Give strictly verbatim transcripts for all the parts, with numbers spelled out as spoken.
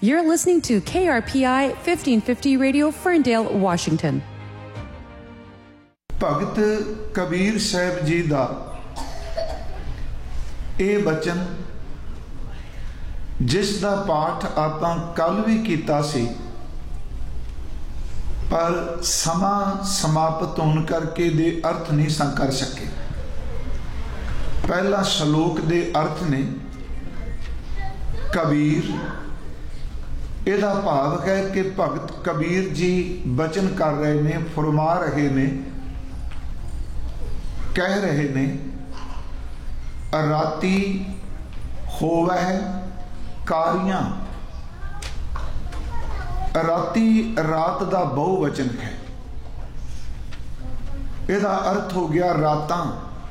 You're listening to K R P I fifteen fifty Radio, Ferndale, Washington. Bhagat Kabir Sahib ji ਦਾ ਇਹ ਬਚਨ, ਜਿਸ ਦਾ ਪਾਠ ਆਪਾਂ ਕੱਲ ਵੀ ਕੀਤਾ ਸੀ, ਪਰ ਸਮਾਂ ਸਮਾਪਤ ਹੋਣ ਕਰਕੇ ਦੇ ਅਰਥ ਨਹੀਂ ਸਾਂ ਕਰ ਸਕੇ। ਪਹਿਲਾ ਸ਼ਲੋਕ ਦੇ ਅਰਥ ਨੇ ਕਬੀਰ। ਇਹਦਾ ਭਾਵ ਹੈ ਕਿ ਭਗਤ ਕਬੀਰ ਜੀ ਬਚਨ ਕਰ ਰਹੇ ਨੇ, ਫਰਮਾ ਰਹੇ ਨੇ, ਕਹਿ ਰਹੇ ਨੇ, ਰਾਤੀ ਹੋਵੈ ਕਾਰੀਆਂ। ਰਾਤੀ ਰਾਤ ਦਾ ਬਹੁ ਵਚਨ ਹੈ। ਇਹਦਾ ਅਰਥ ਹੋ ਗਿਆ ਰਾਤਾਂ।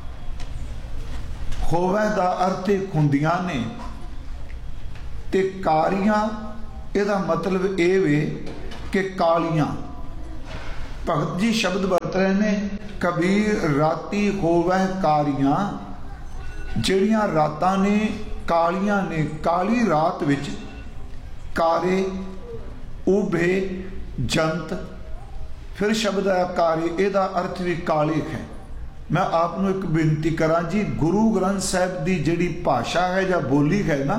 ਹੋਵੈ ਦਾ ਅਰਥ ਹੁੰਦੀਆਂ ਨੇ, ਤੇ ਕਾਰੀਆਂ ਇਹਦਾ ਮਤਲਬ ਇਹ ਵੇ ਕਿ ਕਾਲੀਆਂ। ਭਗਤ ਜੀ ਸ਼ਬਦ ਵਰਤ ਰਹੇ ਨੇ, ਕਬੀਰ ਰਾਤੀ ਹੋਵੈ ਕਾਰੀਆਂ। ਜਿਹੜੀਆਂ ਰਾਤਾਂ ਨੇ ਕਾਲੀਆਂ ਨੇ। ਕਾਲੀ ਰਾਤ ਵਿੱਚ ਕਾਰੇ, ਉਭੇ, ਜੰਤ। ਫਿਰ ਸ਼ਬਦ ਆਇਆ ਕਾਰੇ, ਇਹਦਾ ਅਰਥ ਵੀ ਕਾਲੇ ਹੈ। ਮੈਂ ਆਪ ਨੂੰ ਇੱਕ ਬੇਨਤੀ ਕਰਾਂ ਜੀ, ਗੁਰੂ ਗ੍ਰੰਥ ਸਾਹਿਬ ਦੀ ਜਿਹੜੀ ਭਾਸ਼ਾ ਹੈ ਜਾਂ ਬੋਲੀ ਹੈ ਨਾ,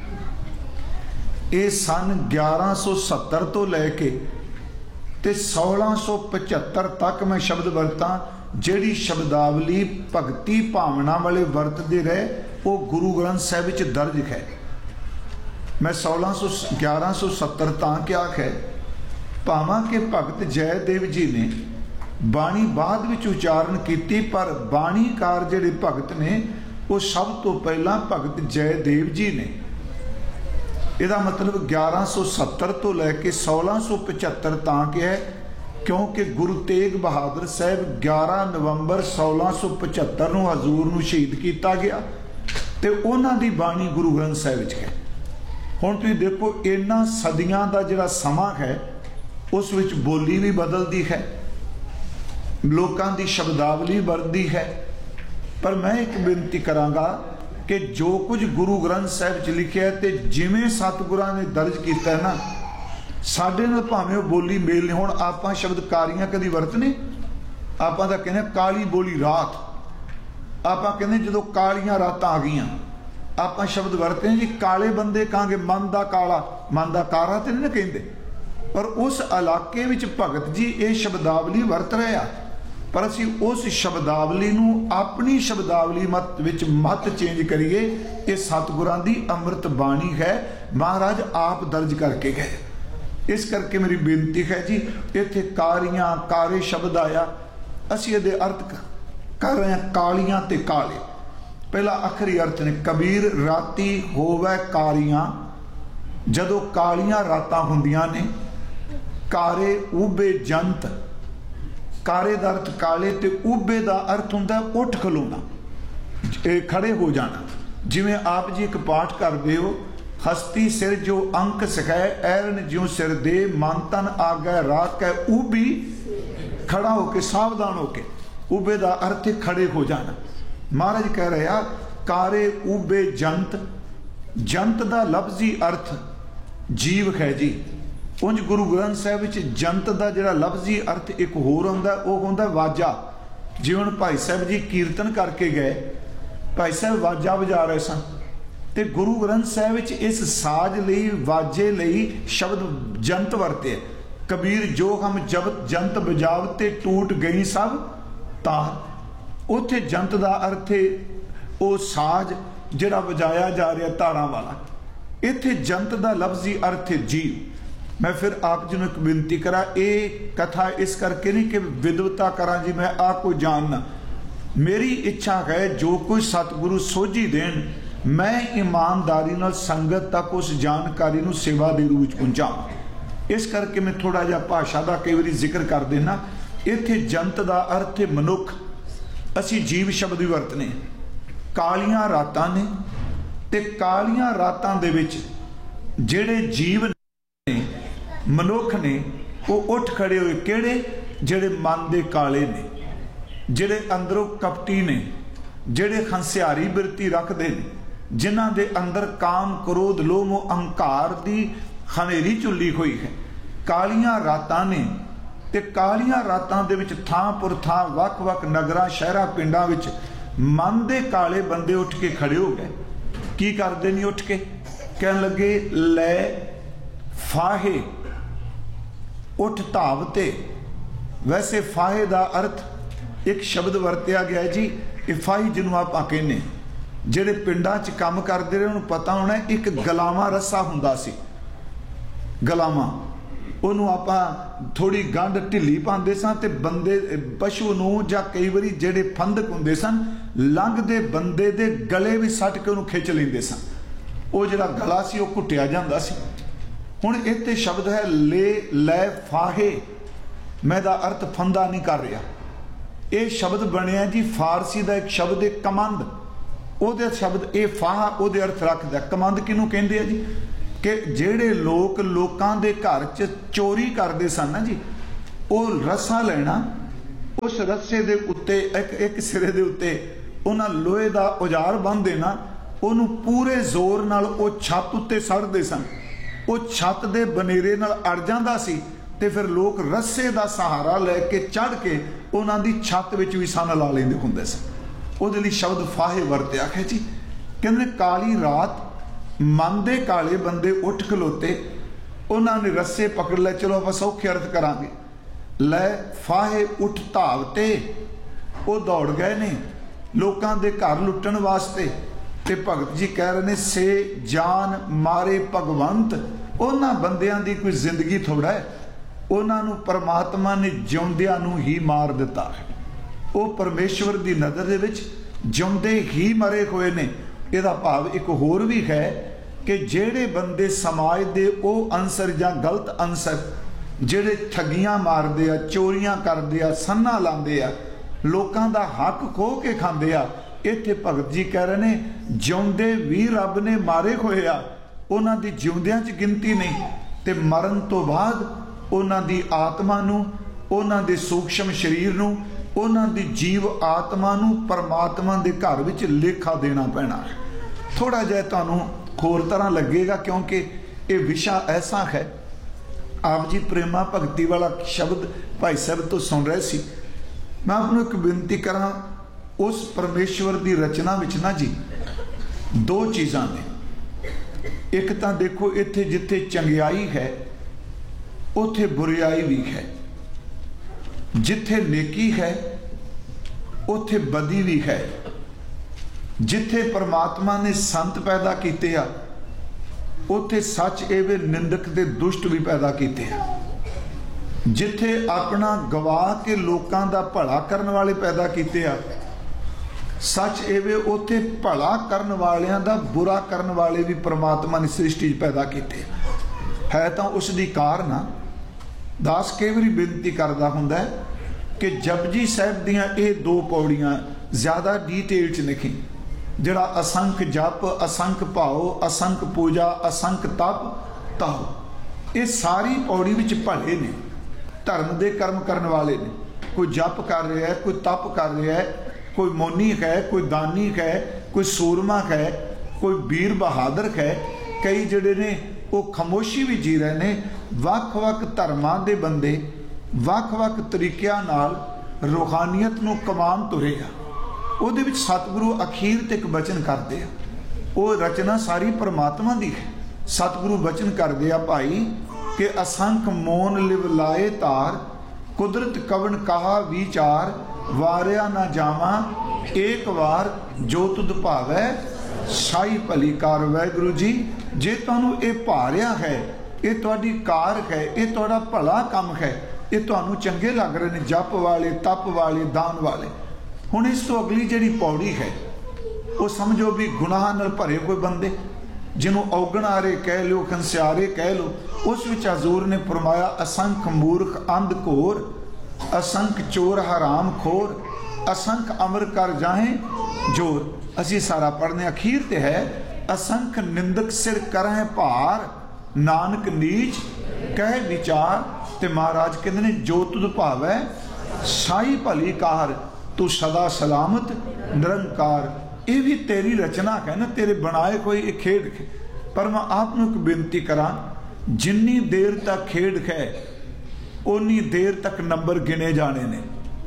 ਇਹ ਸਨ ਗਿਆਰਾਂ ਸੌ ਸੱਤਰ ਤੋਂ ਲੈ ਕੇ ਤੇ ਸੋਲਾਂ ਸੌ ਪਝੱਤਰ ਤੱਕ ਮੈਂ ਸ਼ਬਦ ਵਰਤਾਂ। ਜਿਹੜੀ ਸ਼ਬਦਾਵਲੀ ਭਗਤੀ ਭਾਵਨਾ ਵਾਲੇ ਵਰਤਦੇ ਰਹੇ, ਉਹ ਗੁਰੂ ਗ੍ਰੰਥ ਸਾਹਿਬ ਵਿੱਚ ਦਰਜ ਹੈ। ਮੈਂ ਸੋਲਾਂ ਸੌ ਗਿਆਰਾਂ ਸੌ ਸੱਤਰ ਤਾਂ ਕਿਹਾ ਹੈ, ਭਾਵਾਂ ਕਿ ਭਗਤ ਜੈਦੇਵ ਜੀ ਨੇ ਬਾਣੀ ਬਾਅਦ ਵਿੱਚ ਉਚਾਰਨ ਕੀਤੀ, ਪਰ ਬਾਣੀਕਾਰ ਜਿਹੜੇ ਭਗਤ ਨੇ ਉਹ ਸਭ ਤੋਂ ਪਹਿਲਾਂ ਭਗਤ ਜੈਦੇਵ ਜੀ ਨੇ। ਇਹਦਾ ਮਤਲਬ ਗਿਆਰਾਂ ਸੌ ਸੱਤਰ ਤੋਂ ਲੈ ਕੇ ਸੋਲਾਂ ਸੌ ਪਝੱਤਰ ਤਾਂ ਕਿਹਾ, ਕਿਉਂਕਿ ਗੁਰੂ ਤੇਗ ਬਹਾਦਰ ਸਾਹਿਬ ਗਿਆਰਾਂ ਨਵੰਬਰ ਸੋਲਾਂ ਸੌ ਪਝੱਤਰ ਨੂੰ ਹਜ਼ੂਰ ਨੂੰ ਸ਼ਹੀਦ ਕੀਤਾ ਗਿਆ, ਤੇ ਉਹਨਾਂ ਦੀ ਬਾਣੀ ਗੁਰੂ ਗ੍ਰੰਥ ਸਾਹਿਬ ਵਿੱਚ ਹੈ। ਹੁਣ ਤੁਸੀਂ ਦੇਖੋ, ਇਹਨਾਂ ਸਦੀਆਂ ਦਾ ਜਿਹੜਾ ਸਮਾਂ ਹੈ, ਉਸ ਵਿੱਚ ਬੋਲੀ ਵੀ ਬਦਲਦੀ ਹੈ, ਲੋਕਾਂ ਦੀ ਸ਼ਬਦਾਵਲੀ ਵਰਤਦੀ ਹੈ। ਪਰ ਮੈਂ ਇੱਕ ਬੇਨਤੀ ਕਰਾਂਗਾ ਕਿ ਜੋ ਕੁਝ ਗੁਰੂ ਗ੍ਰੰਥ ਸਾਹਿਬ 'ਚ ਲਿਖਿਆ ਤੇ ਜਿਵੇਂ ਸਤਿਗੁਰਾਂ ਨੇ ਦਰਜ ਕੀਤਾ ਹੈ ਨਾ, ਸਾਡੇ ਨਾਲ ਭਾਵੇਂ ਉਹ ਬੋਲੀ ਮੇਲ ਨਹੀਂ। ਹੁਣ ਆਪਾਂ ਸ਼ਬਦ ਕਾਰੀਆਂ ਕਦੀ ਵਰਤਨੇ? ਆਪਾਂ ਤਾਂ ਕਹਿੰਦੇ ਕਾਲੀ ਬੋਲੀ ਰਾਤ। ਆਪਾਂ ਕਹਿੰਦੇ ਜਦੋਂ ਕਾਲੀਆਂ ਰਾਤਾਂ ਆ ਗਈਆਂ, ਆਪਾਂ ਸ਼ਬਦ ਵਰਤੇ ਜੀ ਕਾਲੇ ਬੰਦੇ ਕਹਾਂਗੇ, ਮਨ ਦਾ ਕਾਲਾ, ਮਨ ਦਾ ਕਾਰਾ ਤੇ ਨਹੀਂ ਨਾ ਕਹਿੰਦੇ। ਪਰ ਉਸ ਇਲਾਕੇ ਵਿੱਚ ਭਗਤ ਜੀ ਇਹ ਸ਼ਬਦਾਵਲੀ ਵਰਤ ਰਹੇ ਆ, ਪਰ ਅਸੀਂ ਉਸ ਸ਼ਬਦਾਵਲੀ ਨੂੰ ਆਪਣੀ ਸ਼ਬਦਾਵਲੀ ਮਤ ਵਿੱਚ ਮਤ ਚੇਂਜ ਕਰੀਏ। ਇਹ ਸਤਿਗੁਰਾਂ ਦੀ ਅੰਮ੍ਰਿਤ ਬਾਣੀ ਹੈ, ਮਹਾਰਾਜ ਆਪ ਦਰਜ ਕਰਕੇ ਗਏ। ਇਸ ਕਰਕੇ ਮੇਰੀ ਬੇਨਤੀ ਹੈ ਜੀ, ਇੱਥੇ ਕਾਰੀਆਂ, ਕਾਰੇ ਸ਼ਬਦ ਆਇਆ, ਅਸੀਂ ਇਹਦੇ ਅਰਥ ਕਰ ਰਹੇ ਹਾਂ ਕਾਲੀਆਂ ਤੇ ਕਾਲੇ। ਪਹਿਲਾ ਆਖਰੀ ਅਰਥ ਨੇ ਕਬੀਰ ਰਾਤੀ ਹੋਵੈ ਕਾਰੀਆਂ। ਜਦੋਂ ਕਾਲੀਆਂ ਰਾਤਾਂ ਹੁੰਦੀਆਂ ਨੇ, ਕਾਰੇ ਉਭੇ ਜੰਤ। ਕਾਰੇ ਦਾ ਅਰਥ ਕਾਲੇ, ਤੇ ਉਭੇ ਦਾ ਅਰਥ ਹੁੰਦਾ ਉੱਠ ਖਲੋਣਾ, ਇਹ ਖੜੇ ਹੋ ਜਾਣਾ। ਜਿਵੇਂ ਆਪ ਜੀ ਇੱਕ ਪਾਠ ਕਰਦੇ ਹੋ, ਹਸਤੀ ਸਿਰ ਜੋ ਅੰਕ ਸਿਖੈ, ਐਰਨ ਜਿਉ ਸਿਰ ਦੇ, ਮਨ ਤਨ ਆਗੈ ਰਾਖੈ ਉਭੀ। ਖੜਾ ਹੋ ਕੇ, ਸਾਵਧਾਨ ਹੋ ਕੇ। ਉਭੇ ਦਾ ਅਰਥ ਖੜੇ ਹੋ ਜਾਣਾ। ਮਹਾਰਾਜ ਕਹਿ ਰਿਹਾ ਕਾਰੇ ਉਭੇ ਜੰਤ। ਜੰਤ ਦਾ ਲਫ਼ਜ਼ੀ ਅਰਥ ਜੀਵ ਹੈ ਜੀ। ਉਂਝ ਗੁਰੂ ਗ੍ਰੰਥ ਸਾਹਿਬ ਵਿੱਚ ਜੰਤ ਦਾ ਜਿਹੜਾ ਲਫ਼ਜ਼ੀ ਅਰਥ ਇੱਕ ਹੋਰ ਹੁੰਦਾ, ਉਹ ਹੁੰਦਾ ਵਾਜਾ। ਜਿਵੇਂ ਹੁਣ ਭਾਈ ਸਾਹਿਬ ਜੀ ਕੀਰਤਨ ਕਰਕੇ ਗਏ, ਭਾਈ ਸਾਹਿਬ ਵਾਜਾ ਵਜਾ ਰਹੇ ਸਨ, ਤੇ ਗੁਰੂ ਗ੍ਰੰਥ ਸਾਹਿਬ ਵਿੱਚ ਇਸ ਸਾਜ਼ ਲਈ, ਵਾਜੇ ਲਈ ਸ਼ਬਦ ਜੰਤ ਵਰਤੇ। ਕਬੀਰ ਜੋ ਹਮ ਜਬ ਜੰਤ ਬਜਾਵਤੇ ਟੂਟ ਗਈ ਸਭ ਤਾਰ। ਉੱਥੇ ਜੰਤ ਦਾ ਅਰਥ ਉਹ ਸਾਜ਼ ਜਿਹੜਾ ਵਜਾਇਆ ਜਾ ਰਿਹਾ ਤਾਰਾਂ ਵਾਲਾ। ਇੱਥੇ ਜੰਤ ਦਾ ਲਫ਼ਜ਼ੀ ਅਰਥ ਜੀਵ। ਮੈਂ ਫਿਰ ਆਪ ਜੀ ਨੂੰ ਇੱਕ ਬੇਨਤੀ ਕਰਾਂ, ਇਹ ਕਥਾ ਇਸ ਕਰਕੇ ਨਹੀਂ ਕਿ ਵਿਦਵਤਾ ਕਰਾਂ ਜੀ, ਮੈਂ ਆ ਕੋਈ ਜਾਣਨਾ। ਮੇਰੀ ਇੱਛਾ ਹੈ ਜੋ ਕੁਝ ਸਤਿਗੁਰੂ ਸੋਝੀ ਦੇਣ, ਮੈਂ ਇਮਾਨਦਾਰੀ ਨਾਲ ਸੰਗਤ ਤੱਕ ਉਸ ਜਾਣਕਾਰੀ ਨੂੰ ਸੇਵਾ ਦੇ ਰੂਪ ਵਿੱਚ ਪਹੁੰਚਾਵਾਂ। ਇਸ ਕਰਕੇ ਮੈਂ ਥੋੜਾ ਜਿਹਾ ਭਾਸ਼ਾ ਦਾ ਕਈ ਵਾਰੀ ਜ਼ਿਕਰ ਕਰ ਦੇਣਾ। ਇੱਥੇ ਜੰਤ ਦਾ ਅਰਥ ਹੈ ਮਨੁੱਖ। ਅਸੀਂ ਜੀਵ ਸ਼ਬਦ ਵੀ ਵਰਤਨੇ। ਕਾਲੀਆਂ ਰਾਤਾਂ ਨੇ, ਤੇ ਕਾਲੀਆਂ ਰਾਤਾਂ ਦੇ ਵਿੱਚ ਜਿਹੜੇ ਜੀਵ ਨੇ, ਮਨੁੱਖ ਨੇ, ਉਹ ਉੱਠ ਖੜੇ ਹੋਏ। ਕਿਹੜੇ? ਜਿਹੜੇ ਮਨ ਦੇ ਕਾਲੇ ਨੇ, ਜਿਹੜੇ ਅੰਦਰੋਂ ਕਪਟੀ ਨੇ, ਜਿਹੜੇ ਹੰਸਿਆਰੀ ਬਿਰਤੀ ਰੱਖਦੇ ਨੇ, ਜਿਨ੍ਹਾਂ ਦੇ ਅੰਦਰ ਕਾਮ, ਕ੍ਰੋਧ, ਲੋਭ, ਅਹੰਕਾਰ ਦੀ ਹਨੇਰੀ ਝੁੱਲੀ ਹੋਈ ਹੈ, ਕਾਲੀਆਂ ਰਾਤਾਂ ਨੇ। ਤੇ ਕਾਲੀਆਂ ਰਾਤਾਂ ਦੇ ਵਿੱਚ ਥਾਂ ਪੁਰ ਥਾਂ ਵੱਖ-ਵੱਖ ਨਗਰਾਂ ਸ਼ਹਿਰਾਂ ਪਿੰਡਾਂ ਵਿੱਚ ਮਨ ਦੇ ਕਾਲੇ ਬੰਦੇ ਉੱਠ ਕੇ ਖੜੇ ਹੋ ਗਏ। ਕੀ ਕਰਦੇ ਨਹੀਂ ਉੱਠ ਕੇ? ਕਹਿਣ ਲੱਗੇ ਲੈ ਫਾਹੇ ਉੱਠ ਧਾਵ ਤੇ। ਵੈਸੇ ਫਾਹੇ ਦਾ ਅਰਥ ਇੱਕ ਸ਼ਬਦ ਵਰਤਿਆ ਗਿਆ ਜੀ, ਇਹ ਫਾਹੀ ਜਿਹਨੂੰ ਆਪਾਂ ਕਹਿੰਦੇ, ਜਿਹੜੇ ਪਿੰਡਾਂ 'ਚ ਕੰਮ ਕਰਦੇ ਰਹੇ ਉਹਨੂੰ ਪਤਾ ਹੋਣਾ, ਇੱਕ ਗਲਾਵਾਂ ਰੱਸਾ ਹੁੰਦਾ ਸੀ। ਗਲਾਵਾਂ ਉਹਨੂੰ ਆਪਾਂ ਥੋੜੀ ਗੰਢ ਢਿੱਲੀ ਪਾਉਂਦੇ ਸਾਂ ਤੇ ਬੰਦੇ ਪਸ਼ੂ ਨੂੰ ਜਾਂ ਕਈ ਵਾਰੀ ਜਿਹੜੇ ਫੰਦਕ ਹੁੰਦੇ ਸਨ ਲੰਘਦੇ ਬੰਦੇ ਦੇ ਗਲੇ ਵੀ ਸੱਟ ਕੇ ਉਹਨੂੰ ਖਿੱਚ ਲੈਂਦੇ ਸਨ। ਉਹ ਜਿਹੜਾ ਗਲਾ ਸੀ ਉਹ ਘੁੱਟਿਆ ਜਾਂਦਾ ਸੀ। ਹੁਣ ਇੱਥੇ ਸ਼ਬਦ ਹੈ ਲੈ ਲੈ ਫਾਹੇ। ਮੈਂ ਦਾ ਅਰਥ ਫੰਦਾ ਨਹੀਂ ਕਰ ਰਿਹਾ। ਇਹ ਸ਼ਬਦ ਬਣਿਆ ਜੀ ਫਾਰਸੀ ਦਾ ਇੱਕ ਸ਼ਬਦ ਹੈ ਕਮੰਦ। ਉਹਦੇ ਸ਼ਬਦ ਇਹ ਫਾਹਾ ਉਹਦੇ ਅਰਥ ਰੱਖਦਾ। ਕਮੰਦ ਕਿਹਨੂੰ ਕਹਿੰਦੇ ਆ ਜੀ? ਕਿ ਜਿਹੜੇ ਲੋਕ ਲੋਕਾਂ ਦੇ ਘਰ 'ਚ ਚੋਰੀ ਕਰਦੇ ਸਨ ਨਾ ਜੀ, ਉਹ ਰੱਸਾ ਲੈਣਾ, ਉਸ ਰੱਸੇ ਦੇ ਉੱਤੇ ਇੱਕ ਇੱਕ ਸਿਰੇ ਦੇ ਉੱਤੇ ਉਹਨਾਂ ਲੋਹੇ ਦਾ ਔਜ਼ਾਰ ਬੰਨ੍ਹ ਦੇਣਾ, ਉਹਨੂੰ ਪੂਰੇ ਜ਼ੋਰ ਨਾਲ ਉਹ ਛੱਤ ਉੱਤੇ ਸੜਦੇ ਸਨ। ਉਹ ਛੱਤ ਦੇ ਬਨੇਰੇ ਨਾਲ ਅੜ ਜਾਂਦਾ ਸੀ ਤੇ ਫਿਰ ਲੋਕ ਰੱਸੇ ਦਾ ਸਹਾਰਾ ਲੈ ਕੇ ਚੜ ਕੇ ਉਹਨਾਂ ਦੀ ਛੱਤ ਵਿੱਚ ਵੀ ਸੰਨ ਲਾ ਲੈਂਦੇ ਹੁੰਦੇ ਸਨ। ਉਹਦੇ ਲਈ ਸ਼ਬਦ ਫਾਹੇ ਵਰਤਿਆ ਹੈ ਜੀ। ਕਹਿੰਦੇ ਕਾਲੀ ਰਾਤ ਮਨ ਦੇ ਕਾਲੇ ਬੰਦੇ ਉੱਠ ਖਲੋਤੇ, ਉਹਨਾਂ ਨੇ ਰੱਸੇ ਪਕੜ ਲਏ। ਚਲੋ ਆਪਾਂ ਸੌਖੇ ਅਰਥ ਕਰਾਂਗੇ। ਲੈ ਫਾਹੇ ਉੱਠ ਧਾਵ ਤੇ, ਉਹ ਦੌੜ ਗਏ ਨੇ ਲੋਕਾਂ ਦੇ ਘਰ ਲੁੱਟਣ ਵਾਸਤੇ। ਤੇ ਭਗਤ ਜੀ ਕਹਿ ਰਹੇ ਨੇ ਸੇ ਜਾਨ ਮਾਰੇ ਭਗਵੰਤ। ਉਹਨਾਂ ਬੰਦਿਆਂ ਦੀ ਕੋਈ ਜ਼ਿੰਦਗੀ ਥੋੜਾ ਹੈ, ਉਹਨਾਂ ਨੂੰ ਪਰਮਾਤਮਾ ਨੇ ਜਿਉਂਦਿਆਂ ਨੂੰ ਹੀ ਮਾਰ ਦਿੱਤਾ ਹੈ। ਉਹ ਪਰਮੇਸ਼ਵਰ ਦੀ ਨਜ਼ਰ ਦੇ ਵਿੱਚ ਜਿਉਂਦੇ ਹੀ ਮਰੇ ਹੋਏ ਨੇ। ਇਹਦਾ ਭਾਵ ਇੱਕ ਹੋਰ ਵੀ ਹੈ ਕਿ ਜਿਹੜੇ ਬੰਦੇ ਸਮਾਜ ਦੇ ਉਹ ਅੰਸਰ ਜਾਂ ਗਲਤ ਅੰਸਰ ਜਿਹੜੇ ਠੱਗੀਆਂ ਮਾਰਦੇ ਆ, ਚੋਰੀਆਂ ਕਰਦੇ ਆ, ਸੰਨਾ ਲਾਉਂਦੇ ਆ, ਲੋਕਾਂ ਦਾ ਹੱਕ ਖੋਹ ਕੇ ਖਾਂਦੇ ਆ, ਇੱਥੇ ਭਗਤ ਜੀ ਕਹਿ ਰਹੇ ਨੇ ਜਿਉਂਦੇ ਵੀ ਰੱਬ ਨੇ ਮਾਰੇ ਹੋਏ ਆ। ਉਹਨਾਂ ਦੀ ਜਿਉਂਦਿਆਂ 'ਚ ਗਿਣਤੀ ਨਹੀਂ। ਤੇ ਮਰਨ ਤੋਂ ਬਾਅਦ ਉਹਨਾਂ ਦੀ ਆਤਮਾ ਨੂੰ, ਉਹਨਾਂ ਦੇ ਸੂਖਸ਼ਮ ਸਰੀਰ ਨੂੰ, ਉਹਨਾਂ ਦੀ ਜੀਵ ਆਤਮਾ ਨੂੰ ਪਰਮਾਤਮਾ ਦੇ ਘਰ ਵਿੱਚ ਲੇਖਾ ਦੇਣਾ ਪੈਣਾ ਹੈ। ਥੋੜਾ ਜਿਹਾ ਤੁਹਾਨੂੰ ਹੋਰ ਤਰ੍ਹਾਂ ਲੱਗੇਗਾ ਕਿਉਂਕਿ ਇਹ ਵਿਸ਼ਾ ਐਸਾ ਹੈ। ਆਪ ਜੀ ਪ੍ਰੇਮਾ ਭਗਤੀ ਵਾਲਾ ਸ਼ਬਦ ਭਾਈ ਸਾਹਿਬ ਤੋਂ ਸੁਣ ਰਹੇ ਸੀ। ਮੈਂ ਆਪ ਨੂੰ ਇੱਕ ਬੇਨਤੀ ਕਰਾਂ, ਉਸ ਪਰਮੇਸ਼ਵਰ ਦੀ ਰਚਨਾ ਵਿੱਚ ਨਾ ਜੀ ਦੋ ਚੀਜ਼ਾਂ ਨੇ। ਇੱਕ ਤਾਂ ਦੇਖੋ ਇੱਥੇ ਜਿੱਥੇ ਚੰਗਿਆਈ ਹੈ ਉੱਥੇ ਬੁਰਿਆਈ ਵੀ ਹੈ, ਜਿੱਥੇ ਨੇਕੀ ਹੈ ਉੱਥੇ ਬਦੀ ਵੀ ਹੈ। ਜਿੱਥੇ ਪਰਮਾਤਮਾ ਨੇ ਸੰਤ ਪੈਦਾ ਕੀਤੇ ਆ ਉੱਥੇ ਸੱਚ ਏਵੇਂ ਨਿੰਦਕ ਤੇ ਦੁਸ਼ਟ ਵੀ ਪੈਦਾ ਕੀਤੇ ਆ। ਜਿੱਥੇ ਆਪਣਾ ਗਵਾ ਕੇ ਲੋਕਾਂ ਦਾ ਭਲਾ ਕਰਨ ਵਾਲੇ ਪੈਦਾ ਕੀਤੇ ਆ, ਸੱਚ ਏਵੇਂ ਉੱਥੇ ਭਲਾ ਕਰਨ ਵਾਲਿਆਂ ਦਾ ਬੁਰਾ ਕਰਨ ਵਾਲੇ ਵੀ ਪਰਮਾਤਮਾ ਨੇ ਸ੍ਰਿਸ਼ਟੀ 'ਚ ਪੈਦਾ ਕੀਤੇ ਹੈ। ਤਾਂ ਉਸ ਦੀ ਕਾਰਨ ਆ। ਦਾਸ ਕਈ ਵਾਰੀ ਬੇਨਤੀ ਕਰਦਾ ਹੁੰਦਾ ਹੈ ਕਿ ਜਪਜੀ ਸਾਹਿਬ ਦੀਆਂ ਇਹ ਦੋ ਪੌੜੀਆਂ ਜ਼ਿਆਦਾ ਡੀਟੇਲ 'ਚ ਲਿਖੀ, ਜਿਹੜਾ ਅਸੰਖ ਜਪ, ਅਸੰਖ ਭਾਉ, ਅਸੰਖ ਪੂਜਾ, ਅਸੰਖ ਤਪ ਤਾਉ, ਇਹ ਸਾਰੀ ਪੌੜੀ ਵਿੱਚ ਭਲੇ ਨੇ, ਧਰਮ ਦੇ ਕਰਮ ਕਰਨ ਵਾਲੇ ਨੇ। ਕੋਈ ਜਪ ਕਰ ਰਿਹਾ ਹੈ, ਕੋਈ ਤਪ ਕਰ ਰਿਹਾ ਹੈ, ਕੋਈ ਮੋਨੀ ਹੈ, ਕੋਈ ਦਾਨੀ ਹੈ, ਕੋਈ ਸੂਰਮਾ ਹੈ, ਕੋਈ ਵੀਰ ਬਹਾਦਰ ਹੈ। ਕਈ ਜਿਹੜੇ ਨੇ ਉਹ ਖਾਮੋਸ਼ੀ ਵੀ ਜੀ ਰਹੇ ਨੇ। ਵੱਖ-ਵੱਖ ਧਰਮਾਂ ਦੇ ਬੰਦੇ ਵੱਖ-ਵੱਖ ਤਰੀਕਿਆਂ ਨਾਲ ਰੂਹਾਨੀਅਤ ਨੂੰ ਕਮਾਉਣ ਤੁਰੇ ਆ। ਉਹਦੇ ਵਿੱਚ ਸਤਿਗੁਰੂ ਅਖੀਰ ਤੇ ਇੱਕ ਬਚਨ ਕਰਦੇ ਆ। ਉਹ ਰਚਨਾ ਸਾਰੀ ਪਰਮਾਤਮਾ ਦੀ ਹੈ। ਸਤਿਗੁਰੂ ਬਚਨ ਕਰਦੇ ਆ ਭਾਈ ਕਿ ਅਸੰਖ ਮੋਨ ਲਿਵ ਲਾਏ ਤਾਰ, ਕੁਦਰਤ ਕਵਣ ਕਹਾ ਵਿਚਾਰ, ਵਾਰਿਆ ਨਾ ਜਾਵਾਂ ਏਕ ਵਾਰ, ਜੋ ਤੁਧ ਭਾਵੈ ਸਾਈ ਭਲੀ ਕਾਰ। ਵਾਹਿਗੁਰੂ ਜੀ, ਜੇ ਤੁਹਾਨੂੰ ਇਹ ਭਾਰਿਆ ਹੈ, ਇਹ ਤੁਹਾਡੀ ਕਾਰ ਹੈ, ਇਹ ਤੁਹਾਡਾ ਭਲਾ ਕੰਮ ਹੈ, ਇਹ ਤੁਹਾਨੂੰ ਚੰਗੇ ਲੱਗ ਰਹੇ ਨੇ ਜਪ ਵਾਲੇ, ਤਪ ਵਾਲੇ, ਦਾਨ ਵਾਲੇ। ਹੁਣ ਇਸ ਤੋਂ ਅਗਲੀ ਜਿਹੜੀ ਪੌੜੀ ਹੈ ਉਹ ਸਮਝੋ ਵੀ ਗੁਨਾਹ ਨਾਲ ਭਰੇ ਕੋਈ ਬੰਦੇ, ਜਿਹਨੂੰ ਔਗਣਾਰੇ ਕਹਿ ਲਿਓ, ਖੰਸਿਆਰੇ ਕਹਿ ਲਓ। ਉਸ ਵਿੱਚ ਹਜ਼ੂਰ ਨੇ ਫਰਮਾਇਆ ਅਸੰਖ ਮੂਰਖ ਅੰਧ ਘੋਰ, ਅਸੰਖ ਚੋਰ ਹਰਾਮ ਖੋਰ, ਅਸੰਖ ਅਮਰ ਕਰ ਜਾਹੇ ਜੋਰ। ਅਸੀਂ ਸਾਰਾ ਪੜ੍ਹਨੇ ਅਖੀਰ ਤੇ ਹੈ ਅਸੰਖ ਨਿੰਦਕ ਸਿਰ ਕਰਹਿ ਭਾਰ, ਨਾਨਕ ਨੀਚ ਕਹਿ ਵਿਚਾਰ। ਤੇ ਮਹਾਰਾਜ ਕਹਿੰਦੇ ਨੇ ਜੋ ਤੁਧ ਭਾਵੈ ਸਾਈ ਭਲੀ ਕਾਰ, ਤੂੰ ਸਦਾ ਸਲਾਮਤ ਨਿਰੰਕਾਰ। ਇਹ ਵੀ ਤੇਰੀ ਰਚਨਾ ਹੈ ਨਾ, ਤੇਰੇ ਬਣਾਏ ਕੋਈ ਇਹ ਖੇਡ। ਪਰ ਮੈਂ ਆਪ ਨੂੰ ਇੱਕ ਬੇਨਤੀ ਕਰਾਂ, जिन्नी देर तक खेड है उन्नी देर तक नंबर गिने जाने ने।